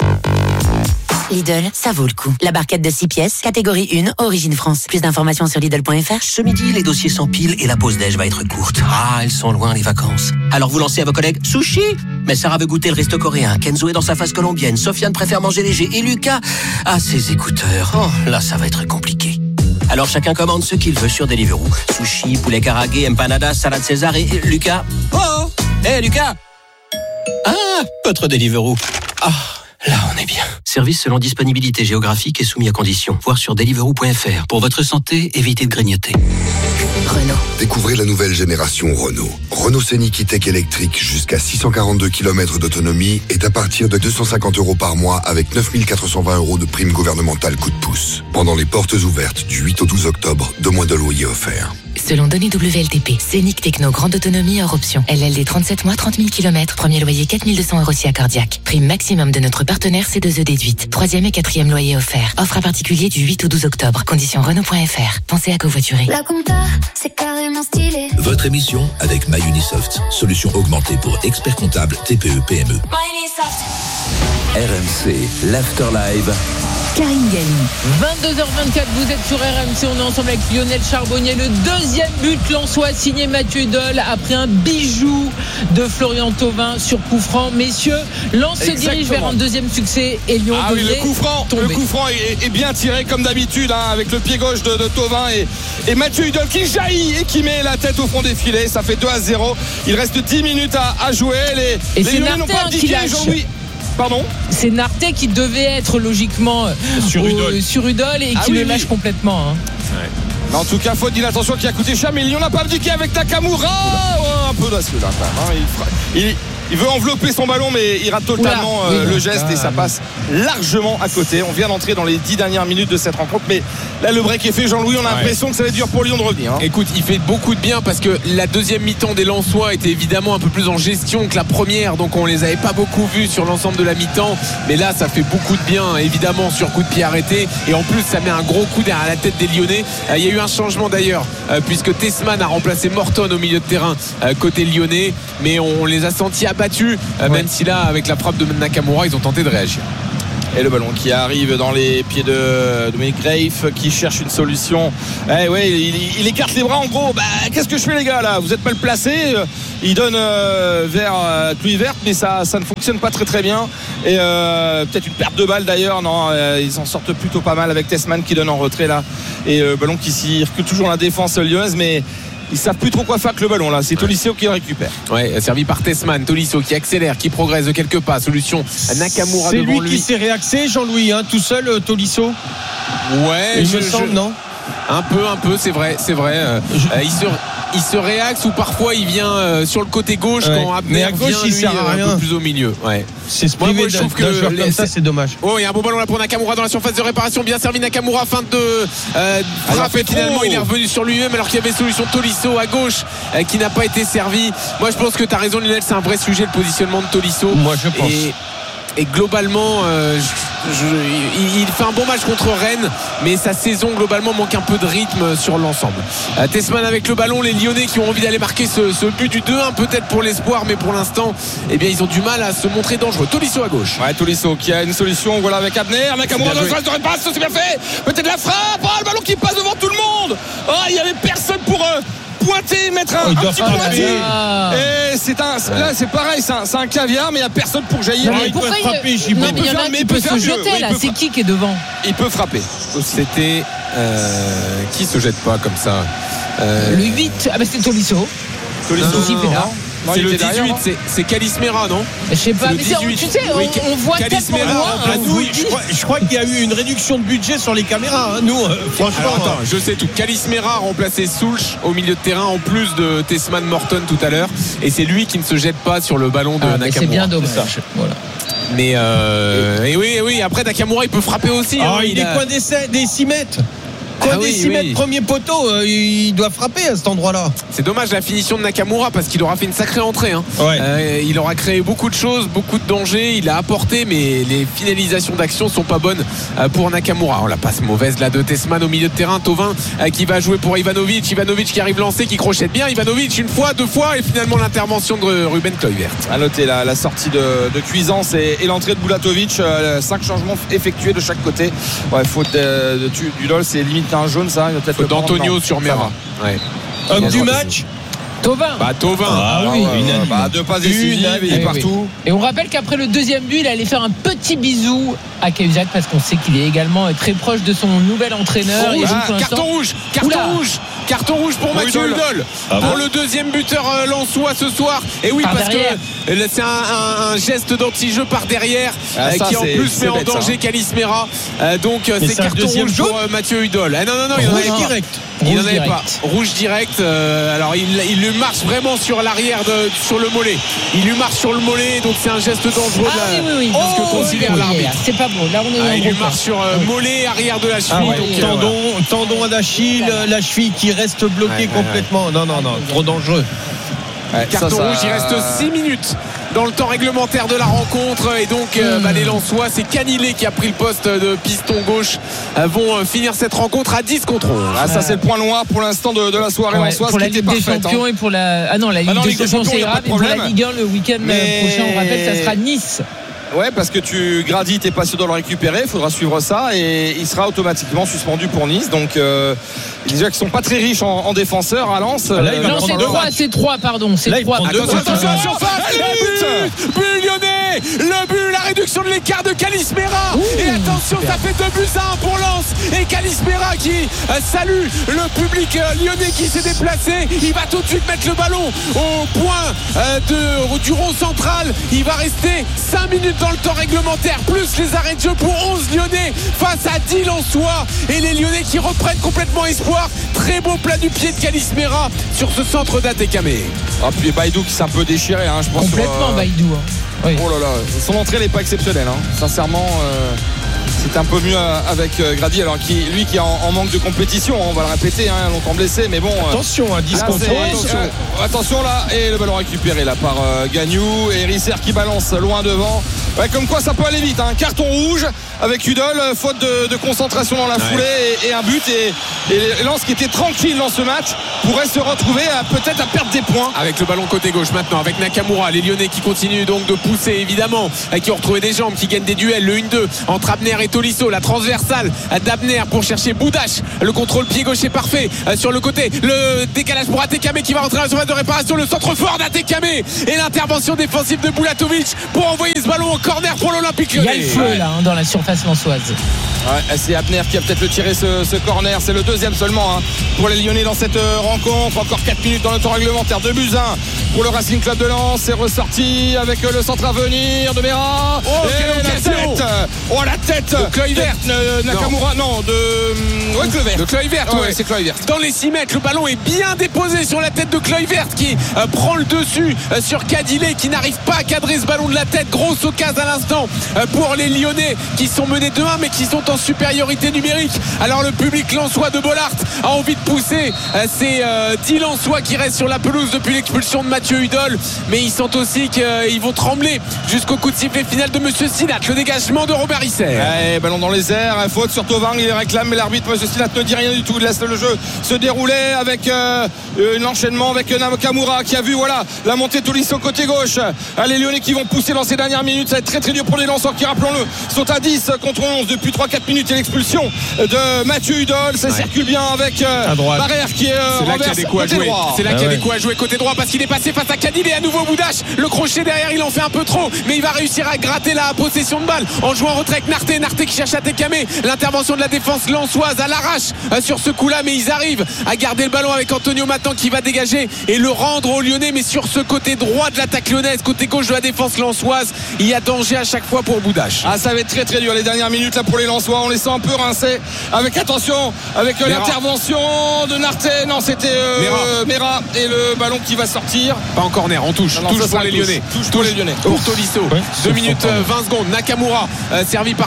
Lidl, ça vaut le coup. La barquette de 6 pièces, catégorie 1, Origine France. Plus d'informations sur Lidl.fr. Ce midi, les dossiers s'empilent et la pause déj va être courte. Ah, elles sont loin les vacances. Alors vous lancez à vos collègues sushi. Mais Sarah veut goûter le resto coréen. Kenzo est dans sa phase colombienne. Sofiane préfère manger léger. Et Lucas a ses écouteurs. Oh, là, ça va être compliqué. Alors chacun commande ce qu'il veut sur Deliveroo. Sushi, poulet karagué, empanadas, salade César et Lucas. Oh, Lucas. Ah, votre Deliveroo. Ah. Là, on est bien. Service selon disponibilité géographique et soumis à conditions. Voir sur deliveroo.fr. Pour votre santé, évitez de grignoter. Renault. Découvrez la nouvelle génération Renault. Renault Scénic E-Tech électrique jusqu'à 642 km d'autonomie est à partir de 250€ par mois avec 9 420€ de prime gouvernementale coup de pouce. Pendant les portes ouvertes du 8 au 12 octobre, 2 mois de loyer offerts. Selon données WLTP, Scénic Techno, grande autonomie hors option. LLD 37 mois, 30 000 km. Premier loyer 4 200€ si accordiaque. Prime maximum de notre partenaire C2E déduite. 3e et 4e loyer offert. Offre à particulier du 8 au 12 octobre. Conditions Renault.fr. Pensez à covoiturer. La compta, c'est carrément stylé. Votre émission avec MyUnisoft. Solution augmentée pour experts comptables TPE PME. MyUnisoft. RMC, l'Afterlive. Karine Galli. 22h24, vous êtes sur RMC, on est ensemble avec Lionel Charbonnier. Le deuxième but lensois signé Mathieu Hudol après un bijou de Florian Thauvin sur coup franc. Messieurs, Lens se dirige vers un deuxième succès et Lyon le coup franc est bien tiré comme d'habitude avec le pied gauche de Thauvin et Mathieu Hudol qui jaillit et qui met la tête au fond des filets. Ça fait 2-0. Il reste 10 minutes à jouer. Les Lyonnais n'ont pas abdiqué, Jean-Louis. Pardon ? C'est Narté qui devait être logiquement sur Hudol et qui le lâche complètement. Mais en tout cas, faute d'inattention qui a coûté cher, mais Lyon n'a pas abdiqué avec Nakamura. Un peu d'assaut là quand même. Il veut envelopper son ballon, mais il rate totalement le geste et ça passe largement à côté. On vient d'entrer dans les 10 dernières minutes de cette rencontre, mais là le break est fait, Jean-Louis. On a l'impression que ça va être dur pour Lyon de revenir. Écoute, il fait beaucoup de bien parce que la deuxième mi-temps des Lensois était évidemment un peu plus en gestion que la première, donc on les avait pas beaucoup vus sur l'ensemble de la mi-temps. Mais là, ça fait beaucoup de bien, évidemment, sur coup de pied arrêté. Et en plus, ça met un gros coup derrière la tête des Lyonnais. Il y a eu un changement d'ailleurs, puisque Tessman a remplacé Morton au milieu de terrain côté lyonnais, mais on les a sentis abattus, même si là, avec la frappe de Nakamura, ils ont tenté de réagir. Et le ballon qui arrive dans les pieds de Dominic Greif qui cherche une solution. Il écarte les bras en gros. Qu'est-ce que je fais les gars là ? Vous êtes mal placés. Il donne vers Kluivert, mais ça ne fonctionne pas très très bien. Et peut-être une perte de balle d'ailleurs. Non, ils s'en sortent plutôt pas mal avec Tessman qui donne en retrait là. Et le ballon qui circule toujours dans la défense lyonnaise, mais ils savent plus trop quoi faire avec le ballon là. C'est Tolisso qui le récupère. Servi par Tessman. Tolisso qui accélère, qui progresse de quelques pas. Solution Nakamura devant lui. C'est lui qui s'est réaxé, Jean-Louis, tout seul, Tolisso. Il me semble, non ? Un peu, c'est vrai. Il se réaxe ou parfois il vient sur le côté gauche quand Abner vient lui un peu plus au milieu. C'est ce privé d'un joueur comme ça, c'est dommage. Il y a un bon ballon là pour Nakamura dans la surface de réparation, bien servi Nakamura, fin de frappe et finalement il est revenu sur lui-même alors qu'il y avait solution Tolisso à gauche qui n'a pas été servi. Moi je pense que tu as raison Lionel, c'est un vrai sujet le positionnement de Tolisso. Moi je pense. Et globalement il fait un bon match contre Rennes, mais sa saison globalement manque un peu de rythme sur l'ensemble. Tessman avec le ballon, les Lyonnais qui ont envie d'aller marquer ce but du 2-1 peut-être pour l'espoir, mais pour l'instant ils ont du mal à se montrer dangereux. Tolisso à gauche. Tolisso qui a une solution, voilà avec Abner. Nakamura dans le phase de réparation, c'est bien fait. Peut-être la frappe, le ballon qui passe devant tout le monde. Il n'y avait personne pour pointer, mettre un petit pointier. Et là c'est pareil, c'est un caviar, mais il n'y a personne pour jaillir. Il peut frapper, il peut se jeter là. C'est qui est devant ? Il peut frapper. C'était qui se jette pas comme ça Le 8, c'est Tolisso. C'est le 18, c'est Calismera, non ? Je sais pas, mais tu sais, on voit Calismera. Je crois qu'il y a eu une réduction de budget sur les caméras. Nous, franchement. Attends, je sais tout. Calismera a remplacé Soulch au milieu de terrain en plus de Tessman Morton tout à l'heure. Et c'est lui qui ne se jette pas sur le ballon de Nakamura. C'est bien dommage. Voilà. Mais et oui, après Nakamura il peut frapper aussi. Il est coin des 6 mètres. des 6 mètres premier poteau, il doit frapper à cet endroit-là. C'est dommage la finition de Nakamura parce qu'il aura fait une sacrée entrée. Il aura créé beaucoup de choses, beaucoup de dangers. Il a apporté, mais les finalisations d'action sont pas bonnes pour Nakamura. La passe mauvaise là de Tessman au milieu de terrain. Thauvin qui va jouer pour Ivanovic qui arrive lancé, qui crochette bien. Ivanovic une fois, deux fois, et finalement l'intervention de Ruben Kluivert. À noter la sortie de Cuisance et l'entrée de Bulatovic. 5 changements effectués de chaque côté. Faute du LOL, c'est limite un jaune, ça. Faute d'Antonio sur Mera. Homme du match, Thauvin. Deux passes décisives, il est partout. Et on rappelle qu'après le deuxième but, il allait faire un petit bisou à Cahuzac parce qu'on sait qu'il est également très proche de son nouvel entraîneur. Carton rouge pour Mathieu Hudol pour le deuxième buteur lensois ce soir. Et oui, parce que c'est un geste d'anti-jeu par derrière qui en plus met en danger Calis Mera. Donc c'est carton rouge pour Mathieu Hudol. Non, il en avait direct. Il n'en avait pas. Rouge direct. Alors il lui marche vraiment sur l'arrière, sur le mollet. Il lui marche sur le mollet, donc c'est un geste dangereux. Ce que considère l'arbitre. C'est pas bon. Là, on est il lui marche sur mollet, arrière de la cheville. Tendon d'Achille, la cheville qui reste bloquée complètement. Non, trop dangereux. Carton rouge, il reste 6 minutes dans le temps réglementaire de la rencontre, et donc les Lensois, c'est Canilé qui a pris le poste de piston gauche, vont finir cette rencontre à 10 contre 11. Ça c'est le point noir pour l'instant de la soirée lensoise, pour la Ligue des Champions et pour la Ligue des Champions c'est grave, et pour la Ligue 1 le week-end prochain, on rappelle, ça sera Nice. Ouais, parce que tu Grady, t'es pas sûr de le récupérer, il faudra suivre ça, et il sera automatiquement suspendu pour Nice. Donc déjà qu'ils sont pas très riches en défenseurs à Lens. C'est 3 pardon, c'est 3. Attention à la surface, but lyonnais, le but, la réduction de l'écart de Calis Mera. Et attention, ça fait 2-1 pour Lens, et Calis Mera qui salue le public lyonnais qui s'est déplacé. Il va tout de suite mettre le ballon au point du rond central. Il va rester 5 minutes dans le temps réglementaire, plus les arrêts de jeu pour 11 Lyonnais face à 10 Lensois, et les Lyonnais qui reprennent complètement espoir. Très beau plat du pied de Calis Mera sur ce centre d'Atekame. Puis Baïdou qui s'est un peu déchiré, je pense. Complètement Baïdou. Oui. Oh là là, son entrée n'est pas exceptionnelle. Sincèrement, c'est un peu mieux avec Grady, alors lui qui est en manque de compétition, on va le répéter, longtemps blessé, mais bon. Attention à 10 contre 11. Attention là, et le ballon récupéré là par Gagnou, et Risser qui balance loin devant. Comme quoi ça peut aller vite. Carton rouge avec Hudol, faute de concentration dans la foulée, et un but, et Lens qui était tranquille dans ce match pourrait se retrouver peut-être à perdre des points. Avec le ballon côté gauche maintenant, avec Nakamura, les Lyonnais qui continuent donc de pousser évidemment, qui ont retrouvé des jambes, qui gagnent des duels, le 1-2 entre Abner et Tolisso, la transversale d'Abner pour chercher Boudache, le contrôle pied gauche est parfait sur le côté, le décalage pour Atekame qui va rentrer à la surface de réparation, le centre fort d'Atekame, et l'intervention défensive de Bulatovic pour envoyer ce ballon au corner pour l'Olympique Lyonnais. Il y a le feu là dans la surface lensoise. C'est Abner qui a peut-être tiré ce corner, c'est le deuxième seulement pour les Lyonnais dans cette rencontre. Encore 4 minutes dans le temps réglementaire, 2-1 pour le Racing Club de Lens. C'est ressorti avec le centre à venir de Mera. La tête de Kluivert. Nakamura, de Kluivert, c'est Kluivert. Dans les 6 mètres, le ballon est bien déposé sur la tête de Kluivert qui prend le dessus sur Cadillet, qui n'arrive pas à cadrer ce ballon de la tête. Grosse occasion à l'instant pour les Lyonnais qui sont menés 2-1 mais qui sont en supériorité numérique. Alors le public lensois de Bollaert a envie de pousser. C'est 10 Lensois qui restent sur la pelouse depuis l'expulsion de Mathieu Hudol, mais ils sentent aussi qu'ils vont trembler jusqu'au coup de sifflet final de Monsieur Sinat. Le dégagement de Robert Risser. Ballon dans les airs, faute sur Thauvin, il réclame, mais l'arbitre Monsieur Sinat ne dit rien du tout. Il laisse le jeu se dérouler avec un enchaînement avec Nakamura qui a vu la montée de Tolisso côté gauche. Les Lyonnais qui vont pousser dans ces dernières minutes, ça va être très très dur pour les Lensois qui, rappelons-le, sont à 10 contre 11 depuis 3-4 minutes, et l'expulsion de Mathieu Hudol. Ça circule bien avec Barrère qui est renverse côté droit. C'est là qu'il y a des coups à jouer côté droit, parce qu'il est passé face à Cadil, et à nouveau Boudache, le crochet derrière, il en fait un peu trop, mais il va réussir à gratter la possession de balle en jouant en retrait avec Narté qui cherche à Atekame. L'intervention de la défense lensoise à l'arrache sur ce coup-là, mais ils arrivent à garder le ballon avec Antonio Matan qui va dégager et le rendre aux Lyonnais, mais sur ce côté droit de l'attaque lyonnaise, côté gauche de la défense lensoise, il y a danger à chaque fois pour Boudache. Ça va être très très dur les dernières minutes là pour les Lensois. On les sent un peu rincés, avec l'intervention de Narté. Non, c'était Mera, et le ballon qui va sortir. Pas en corner, on touche. Touche pour les Lyonnais. Touche pour les Lyonnais. Pour Tolisso. 2 minutes 20 secondes. Nakamura servi par Tolisso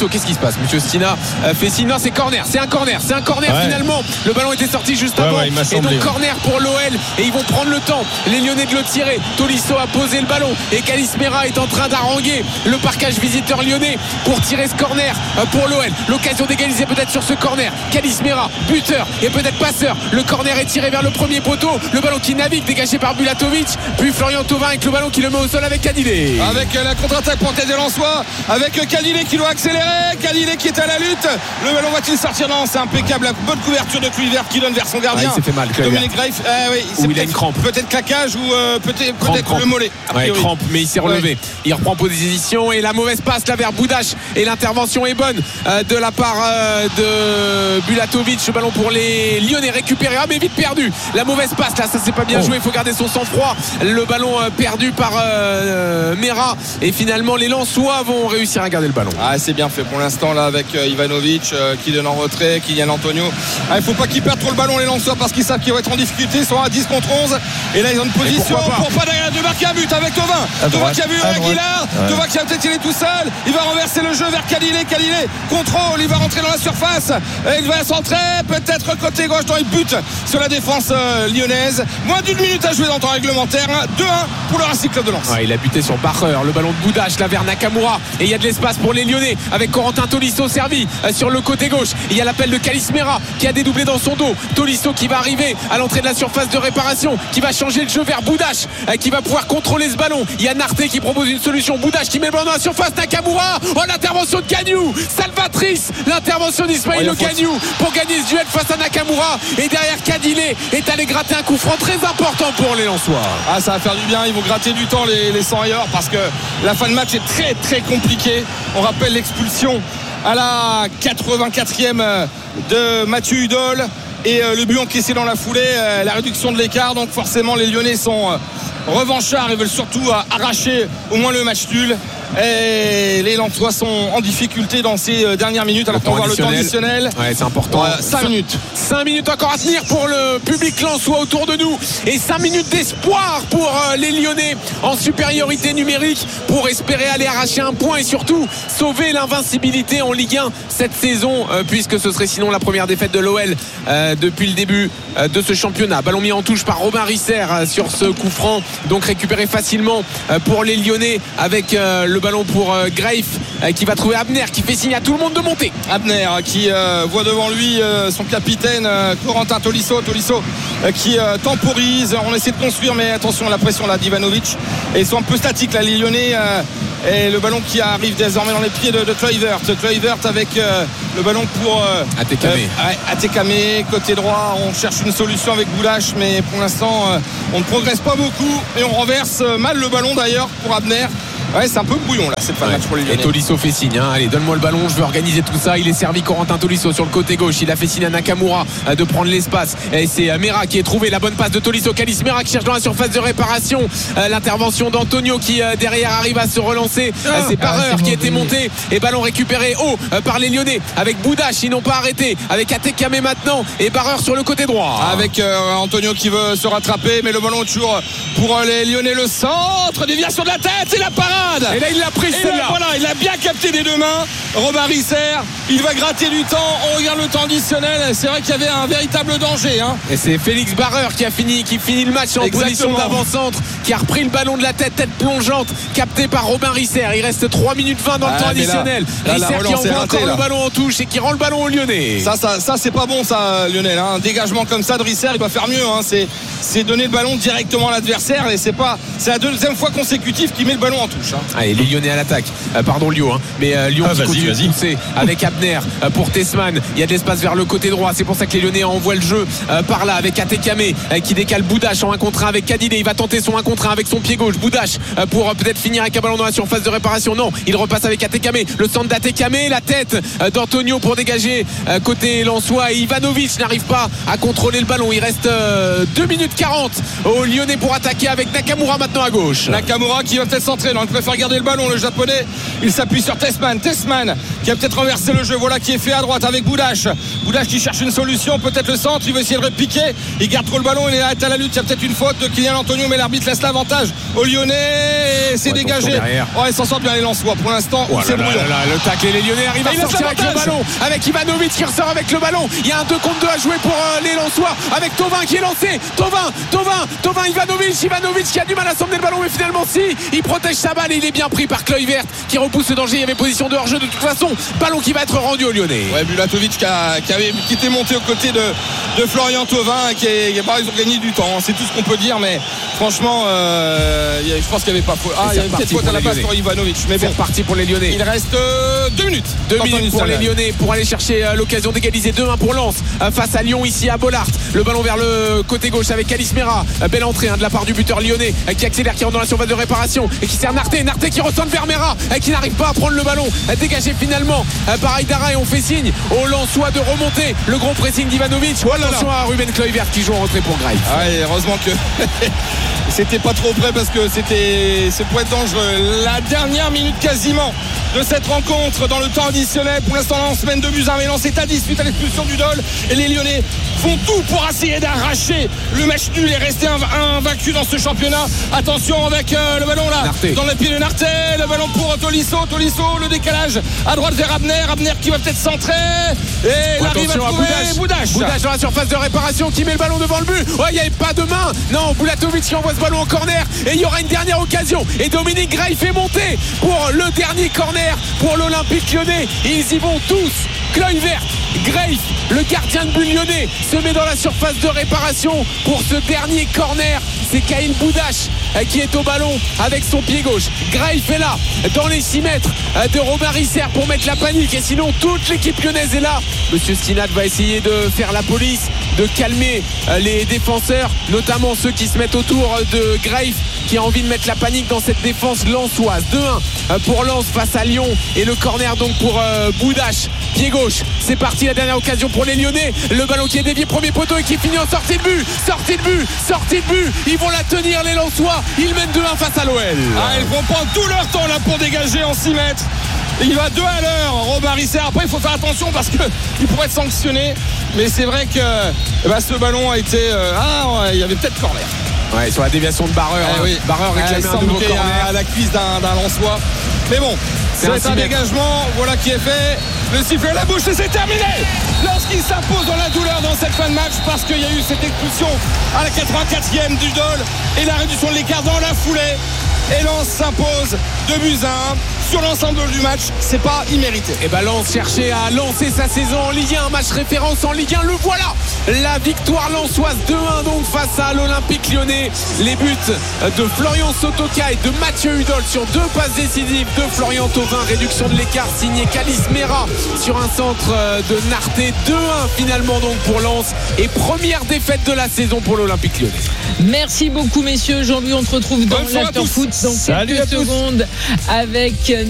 Qu'est-ce qui se passe? Monsieur Stina fait signe. Non, c'est corner. C'est un corner finalement. Le ballon était sorti juste avant. Et donc corner pour l'OL. Et ils vont prendre le temps, les Lyonnais, de le tirer. Tolisso a posé le ballon. Et Kalis Mera est en train d'haranguer le parquage visiteur lyonnais pour tirer ce corner pour l'OL. L'occasion d'égaliser peut-être sur ce corner. Kalis Mera, buteur et peut-être passeur. Le corner est tiré vers le premier poteau. Le ballon qui navigue, dégagé par Bulatovic. Puis Florian Thauvin avec le ballon qui le met au sol avec Kadilé. Avec la contre-attaque pour tête des Lensois. Avec Kadilé qui doit accélérer. Kadilé qui est à la lutte. Le ballon va-t-il sortir? Non, c'est impeccable. La bonne couverture de Kluivert qui donne vers son gardien. Il s'est fait mal. Dominique Greif. Il a une crampe. Peut-être claquage ou peut-être le mollet. Crampe, mais il s'est relevé. Il reprend position et la mauvaise passe là vers Boudache. Et l'intervention est bonne de la part de Bulatovic. Le ballon pour les Lyonnais récupéré. Mais vite perdu. La mauvaise passe là, ça c'est pas bien joué. Il faut garder son sang-froid. Le ballon perdu par Mera. Et finalement, les Lensois vont réussir à garder le ballon. C'est bien fait pour l'instant là avec Ivanovic qui donne en retrait, Kylian Antonio. Il faut pas qu'ils perdent trop le ballon les Lensois parce qu'ils savent qu'ils vont être en difficulté. Ils sont à 10 contre 11 et là ils ont une position pour pas de marquer un but avec Thauvin. Thauvin qui a vu Aguilar. Thauvin qui a peut-être il est tout seul. Il va renverser le jeu vers Kadilé. Kadilé contrôle. Il va rentrer dans la surface. Et il va centrer peut-être côté gauche dans le but sur la défense lyonnaise. Moins d'une minute à jouer dans le temps réglementaire. 2-1 pour le Racing Club de Lens. Il a buté sur Barreur. Le ballon de Boudache là vers Nakamura. Et il y a de l'espace pour les Lyonnais avec Corentin Tolisso servi sur le côté gauche. Il y a l'appel de Kalis Mera qui a dédoublé dans son dos. Tolisso qui va arriver à l'entrée de la surface de réparation, qui va changer le jeu vers Boudache, qui va pouvoir contrôler ce ballon. Il y a Narté qui propose une solution. Boudache qui met le ballon dans la surface. Nakamura. L'intervention de Gagnou, salvatrice. L'intervention d'Ismaïl Le Gagnou pour gagner ce duel face à Nakamura. Et derrière, Kadilé est allé gratter un coup franc très important pour les Lensois. Ça va faire du bien. Ils vont gratter du temps les 100 ailleurs parce que la fin de match est très très compliquée. On rappelle l'expulsion à la 84e de Mathieu Hudol et le but encaissé dans la foulée, la réduction de l'écart. Donc forcément les Lyonnais sont revanchards et veulent surtout arracher au moins le match nul. Et les Lensois sont en difficulté dans ces dernières minutes. Alors qu'on va voir le temps additionnel. C'est important. 5 minutes. 5 minutes encore à tenir pour le public lensois autour de nous. Et 5 minutes d'espoir pour les Lyonnais en supériorité numérique pour espérer aller arracher un point et surtout sauver l'invincibilité en Ligue 1 cette saison, puisque ce serait sinon la première défaite de l'OL depuis le début de ce championnat. Ballon mis en touche par Robin Risser sur ce coup franc, donc récupéré facilement pour les Lyonnais avec le ballon pour Greif qui va trouver Abner qui fait signe à tout le monde de monter. Abner qui voit devant lui son capitaine Corentin Tolisso qui temporise. On essaie de construire, mais attention à la pression là d'Ivanovic, et ils sont un peu statiques là les Lyonnais. Et le ballon qui arrive désormais dans les pieds de Kluivert avec le ballon pour Atekame côté droit. On cherche une solution avec Boudache, mais pour l'instant on ne progresse pas beaucoup et on renverse mal le ballon d'ailleurs pour Abner. C'est un peu brouillon là cette fin de match pour les Lyonnais. Et Tolisso fait signe, allez, donne-moi le ballon, je veux organiser tout ça. Il est servi Corentin Tolisso sur le côté gauche. Il a fait signe à Nakamura de prendre l'espace. Et c'est Mera qui est trouvé, la bonne passe de Tolisso. Kalis Mera qui cherche dans la surface de réparation. L'intervention d'Antonio qui derrière arrive à se relancer. C'est Barreur qui était monté. Et ballon récupéré haut par les Lyonnais avec Boudache, ils n'ont pas arrêté. Avec Atekame maintenant et Barreur sur le côté droit. Avec Antonio qui veut se rattraper, mais le ballon toujours pour les Lyonnais. Le centre, déviation de la tête et la parade. Et là il l'a pris celle-là. Voilà, il a bien capté des deux mains. Robin Risser, il va gratter du temps. On regarde le temps additionnel. C'est vrai qu'il y avait un véritable danger. Et c'est Félix Barreur qui finit le match en position d'avant-centre, qui a repris le ballon de la tête plongeante, capté par Robin Risser. Il reste 3 minutes 20 dans le temps additionnel. Risser qui envoie encore le ballon en touche et qui rend le ballon aux Lyonnais. Ça c'est pas bon ça, Lionel. Un dégagement comme ça de Risser, il doit faire mieux. C'est donner le ballon directement à l'adversaire, et c'est la deuxième fois consécutive qu'il met le ballon en touche. Allez, les Lyonnais à l'attaque. Pardon Lyon, mais Lyon qui continue de pousser avec Abner pour Tessman. Il y a de l'espace vers le côté droit. C'est pour ça que les Lyonnais envoient le jeu par là avec Atekame qui décale Boudache en 1 contre 1 avec Kadilé. Il va tenter son 1 contre 1 avec son pied gauche. Boudache pour peut-être finir avec un ballon dans la surface de réparation. Non, il repasse avec Atekame. Le centre d'Atekame, la tête d'Antonio pour dégager côté lensois. Et Ivanovic n'arrive pas à contrôler le ballon. Il reste 2 minutes 40 aux Lyonnais pour attaquer avec Nakamura maintenant à gauche. Nakamura qui va peut-être centrer dans le va faire garder le ballon, le japonais. Il s'appuie sur Tessman qui a peut-être renversé le jeu. Voilà qui est fait à droite avec Boudache qui cherche une solution, peut-être le centre, il veut essayer de repiquer, il garde trop le ballon, il est à la lutte. Il y a peut-être une faute de Kylian Antonio, mais l'arbitre laisse l'avantage aux Lyonnais et c'est dégagé. Ils s'en sortent bien les Lensois pour l'instant. C'est brouillon. Le tacle et les Lyonnais arrivent à sortir avec le ballon, avec Ivanovic qui ressort avec le ballon. Il y a un 2 contre 2 à jouer pour les Lensois avec Thauvin qui est lancé. Thauvin, Ivanovic qui a du mal à s'emmener le ballon, mais finalement il protège sa balle et il est bien pris par Kluivert qui repousse le danger. Il y avait position de hors-jeu de toute façon. Ballon qui va être rendu aux Lyonnais. Bulatovic qui était monté aux côtés de Florian Thauvin ils ont gagné du temps, c'est tout ce qu'on peut dire, mais franchement je pense qu'il n'y avait pas faute. Il y avait peut-être faute à la place pour Ivanovic, mais c'est reparti pour les Lyonnais. Il reste 2 minutes. 2 minutes pour les Lyonnais pour aller chercher l'occasion d'égaliser 2-1 pour Lens face à Lyon ici à Bollaert. Le ballon vers le côté gauche avec Alice Mera. Belle entrée de la part du buteur lyonnais qui accélère, qui rentre dans la surface de réparation et qui sert Narté qui retourne vers Mera qui n'arrive pas à prendre le ballon, dégagé finalement par Aïdara, et on fait signe aux Lensois de remonter. Le gros pressing d'Ivanovic. Attention à Ruben Kluivert qui joue en retrait pour Greif. Heureusement que c'était pas trop près parce que ça pourrait être dangereux. La dernière minute quasiment de cette rencontre dans le temps additionnel. Pour l'instant, Lens mène 2-1, mais Lens est à 10 suite à l'expulsion du Dol, et les Lyonnais font tout pour essayer d'arracher le match nul et rester invaincu dans ce championnat. Attention avec le ballon là Narté, dans le pied de Narté, le ballon pour Tolisso, le décalage à droite vers Abner qui va peut-être centrer et il arrive à trouver Boudache dans la surface de réparation qui met le ballon devant le but. Il n'y avait pas de main, non, Bulatovic qui envoie ce ballon en corner et il y aura une dernière occasion et Dominique Greif est monté pour le dernier corner pour l'Olympique Lyonnais. Ils y vont tous. Kluivert, Greif, le gardien de but lyonnais, se met dans la surface de réparation pour ce dernier corner. C'est Kyle Boudache qui est au ballon avec son pied gauche. Greif est là dans les 6 mètres de Robin Risser pour mettre la panique, et sinon toute l'équipe lyonnaise est là. Monsieur Stinat va essayer de faire la police, de calmer les défenseurs, notamment ceux qui se mettent autour de Greif qui a envie de mettre la panique dans cette défense lensoise. 2-1 pour Lens face à Lyon, et le corner donc pour Boudache, pied gauche. C'est parti, la dernière occasion pour les Lyonnais. Le ballon qui est dévié, premier poteau, et qui finit en sortie de but. Ils vont la tenir les Lensois. Ils mènent 2-1 face à l'OL. Ils vont prendre tout leur temps là pour dégager en 6 mètres. Il va 2 à l'heure, Robin Risser. Après, il faut faire attention parce qu'il pourrait être sanctionné. Mais c'est vrai que ce ballon a été... il y avait peut-être corner. Sur la déviation de Barreur. Barreur réclamait un nouveau corner à la cuisse d'un Lensois. Mais bon, c'est un dégagement. Voilà qui est fait. Le sifflet à la bouche et c'est terminé. Lorsqu'il s'impose dans la douleur dans cette fin de match, parce qu'il y a eu cette expulsion à la 84e du Dol et la réduction de l'écart dans la foulée. Et Lens s'impose 2-1 sur l'ensemble du match. C'est pas immérité. Et Lens cherchait à lancer sa saison en Ligue 1, un match référence en Ligue 1. Le voilà, la victoire lensoise 2-1 donc face à l'Olympique Lyonnais. Les buts de Florian Sotoka et de Mathieu Hudol sur 2 passes décisives de Florian Thauvin. Réduction de l'écart signé Kalis Mera sur un centre de Narté. 2-1 finalement donc pour Lens, et première défaite de la saison pour l'Olympique Lyonnais. Merci beaucoup messieurs. Jean-Louis, on te retrouve dans l'After Foot dans quelques secondes avec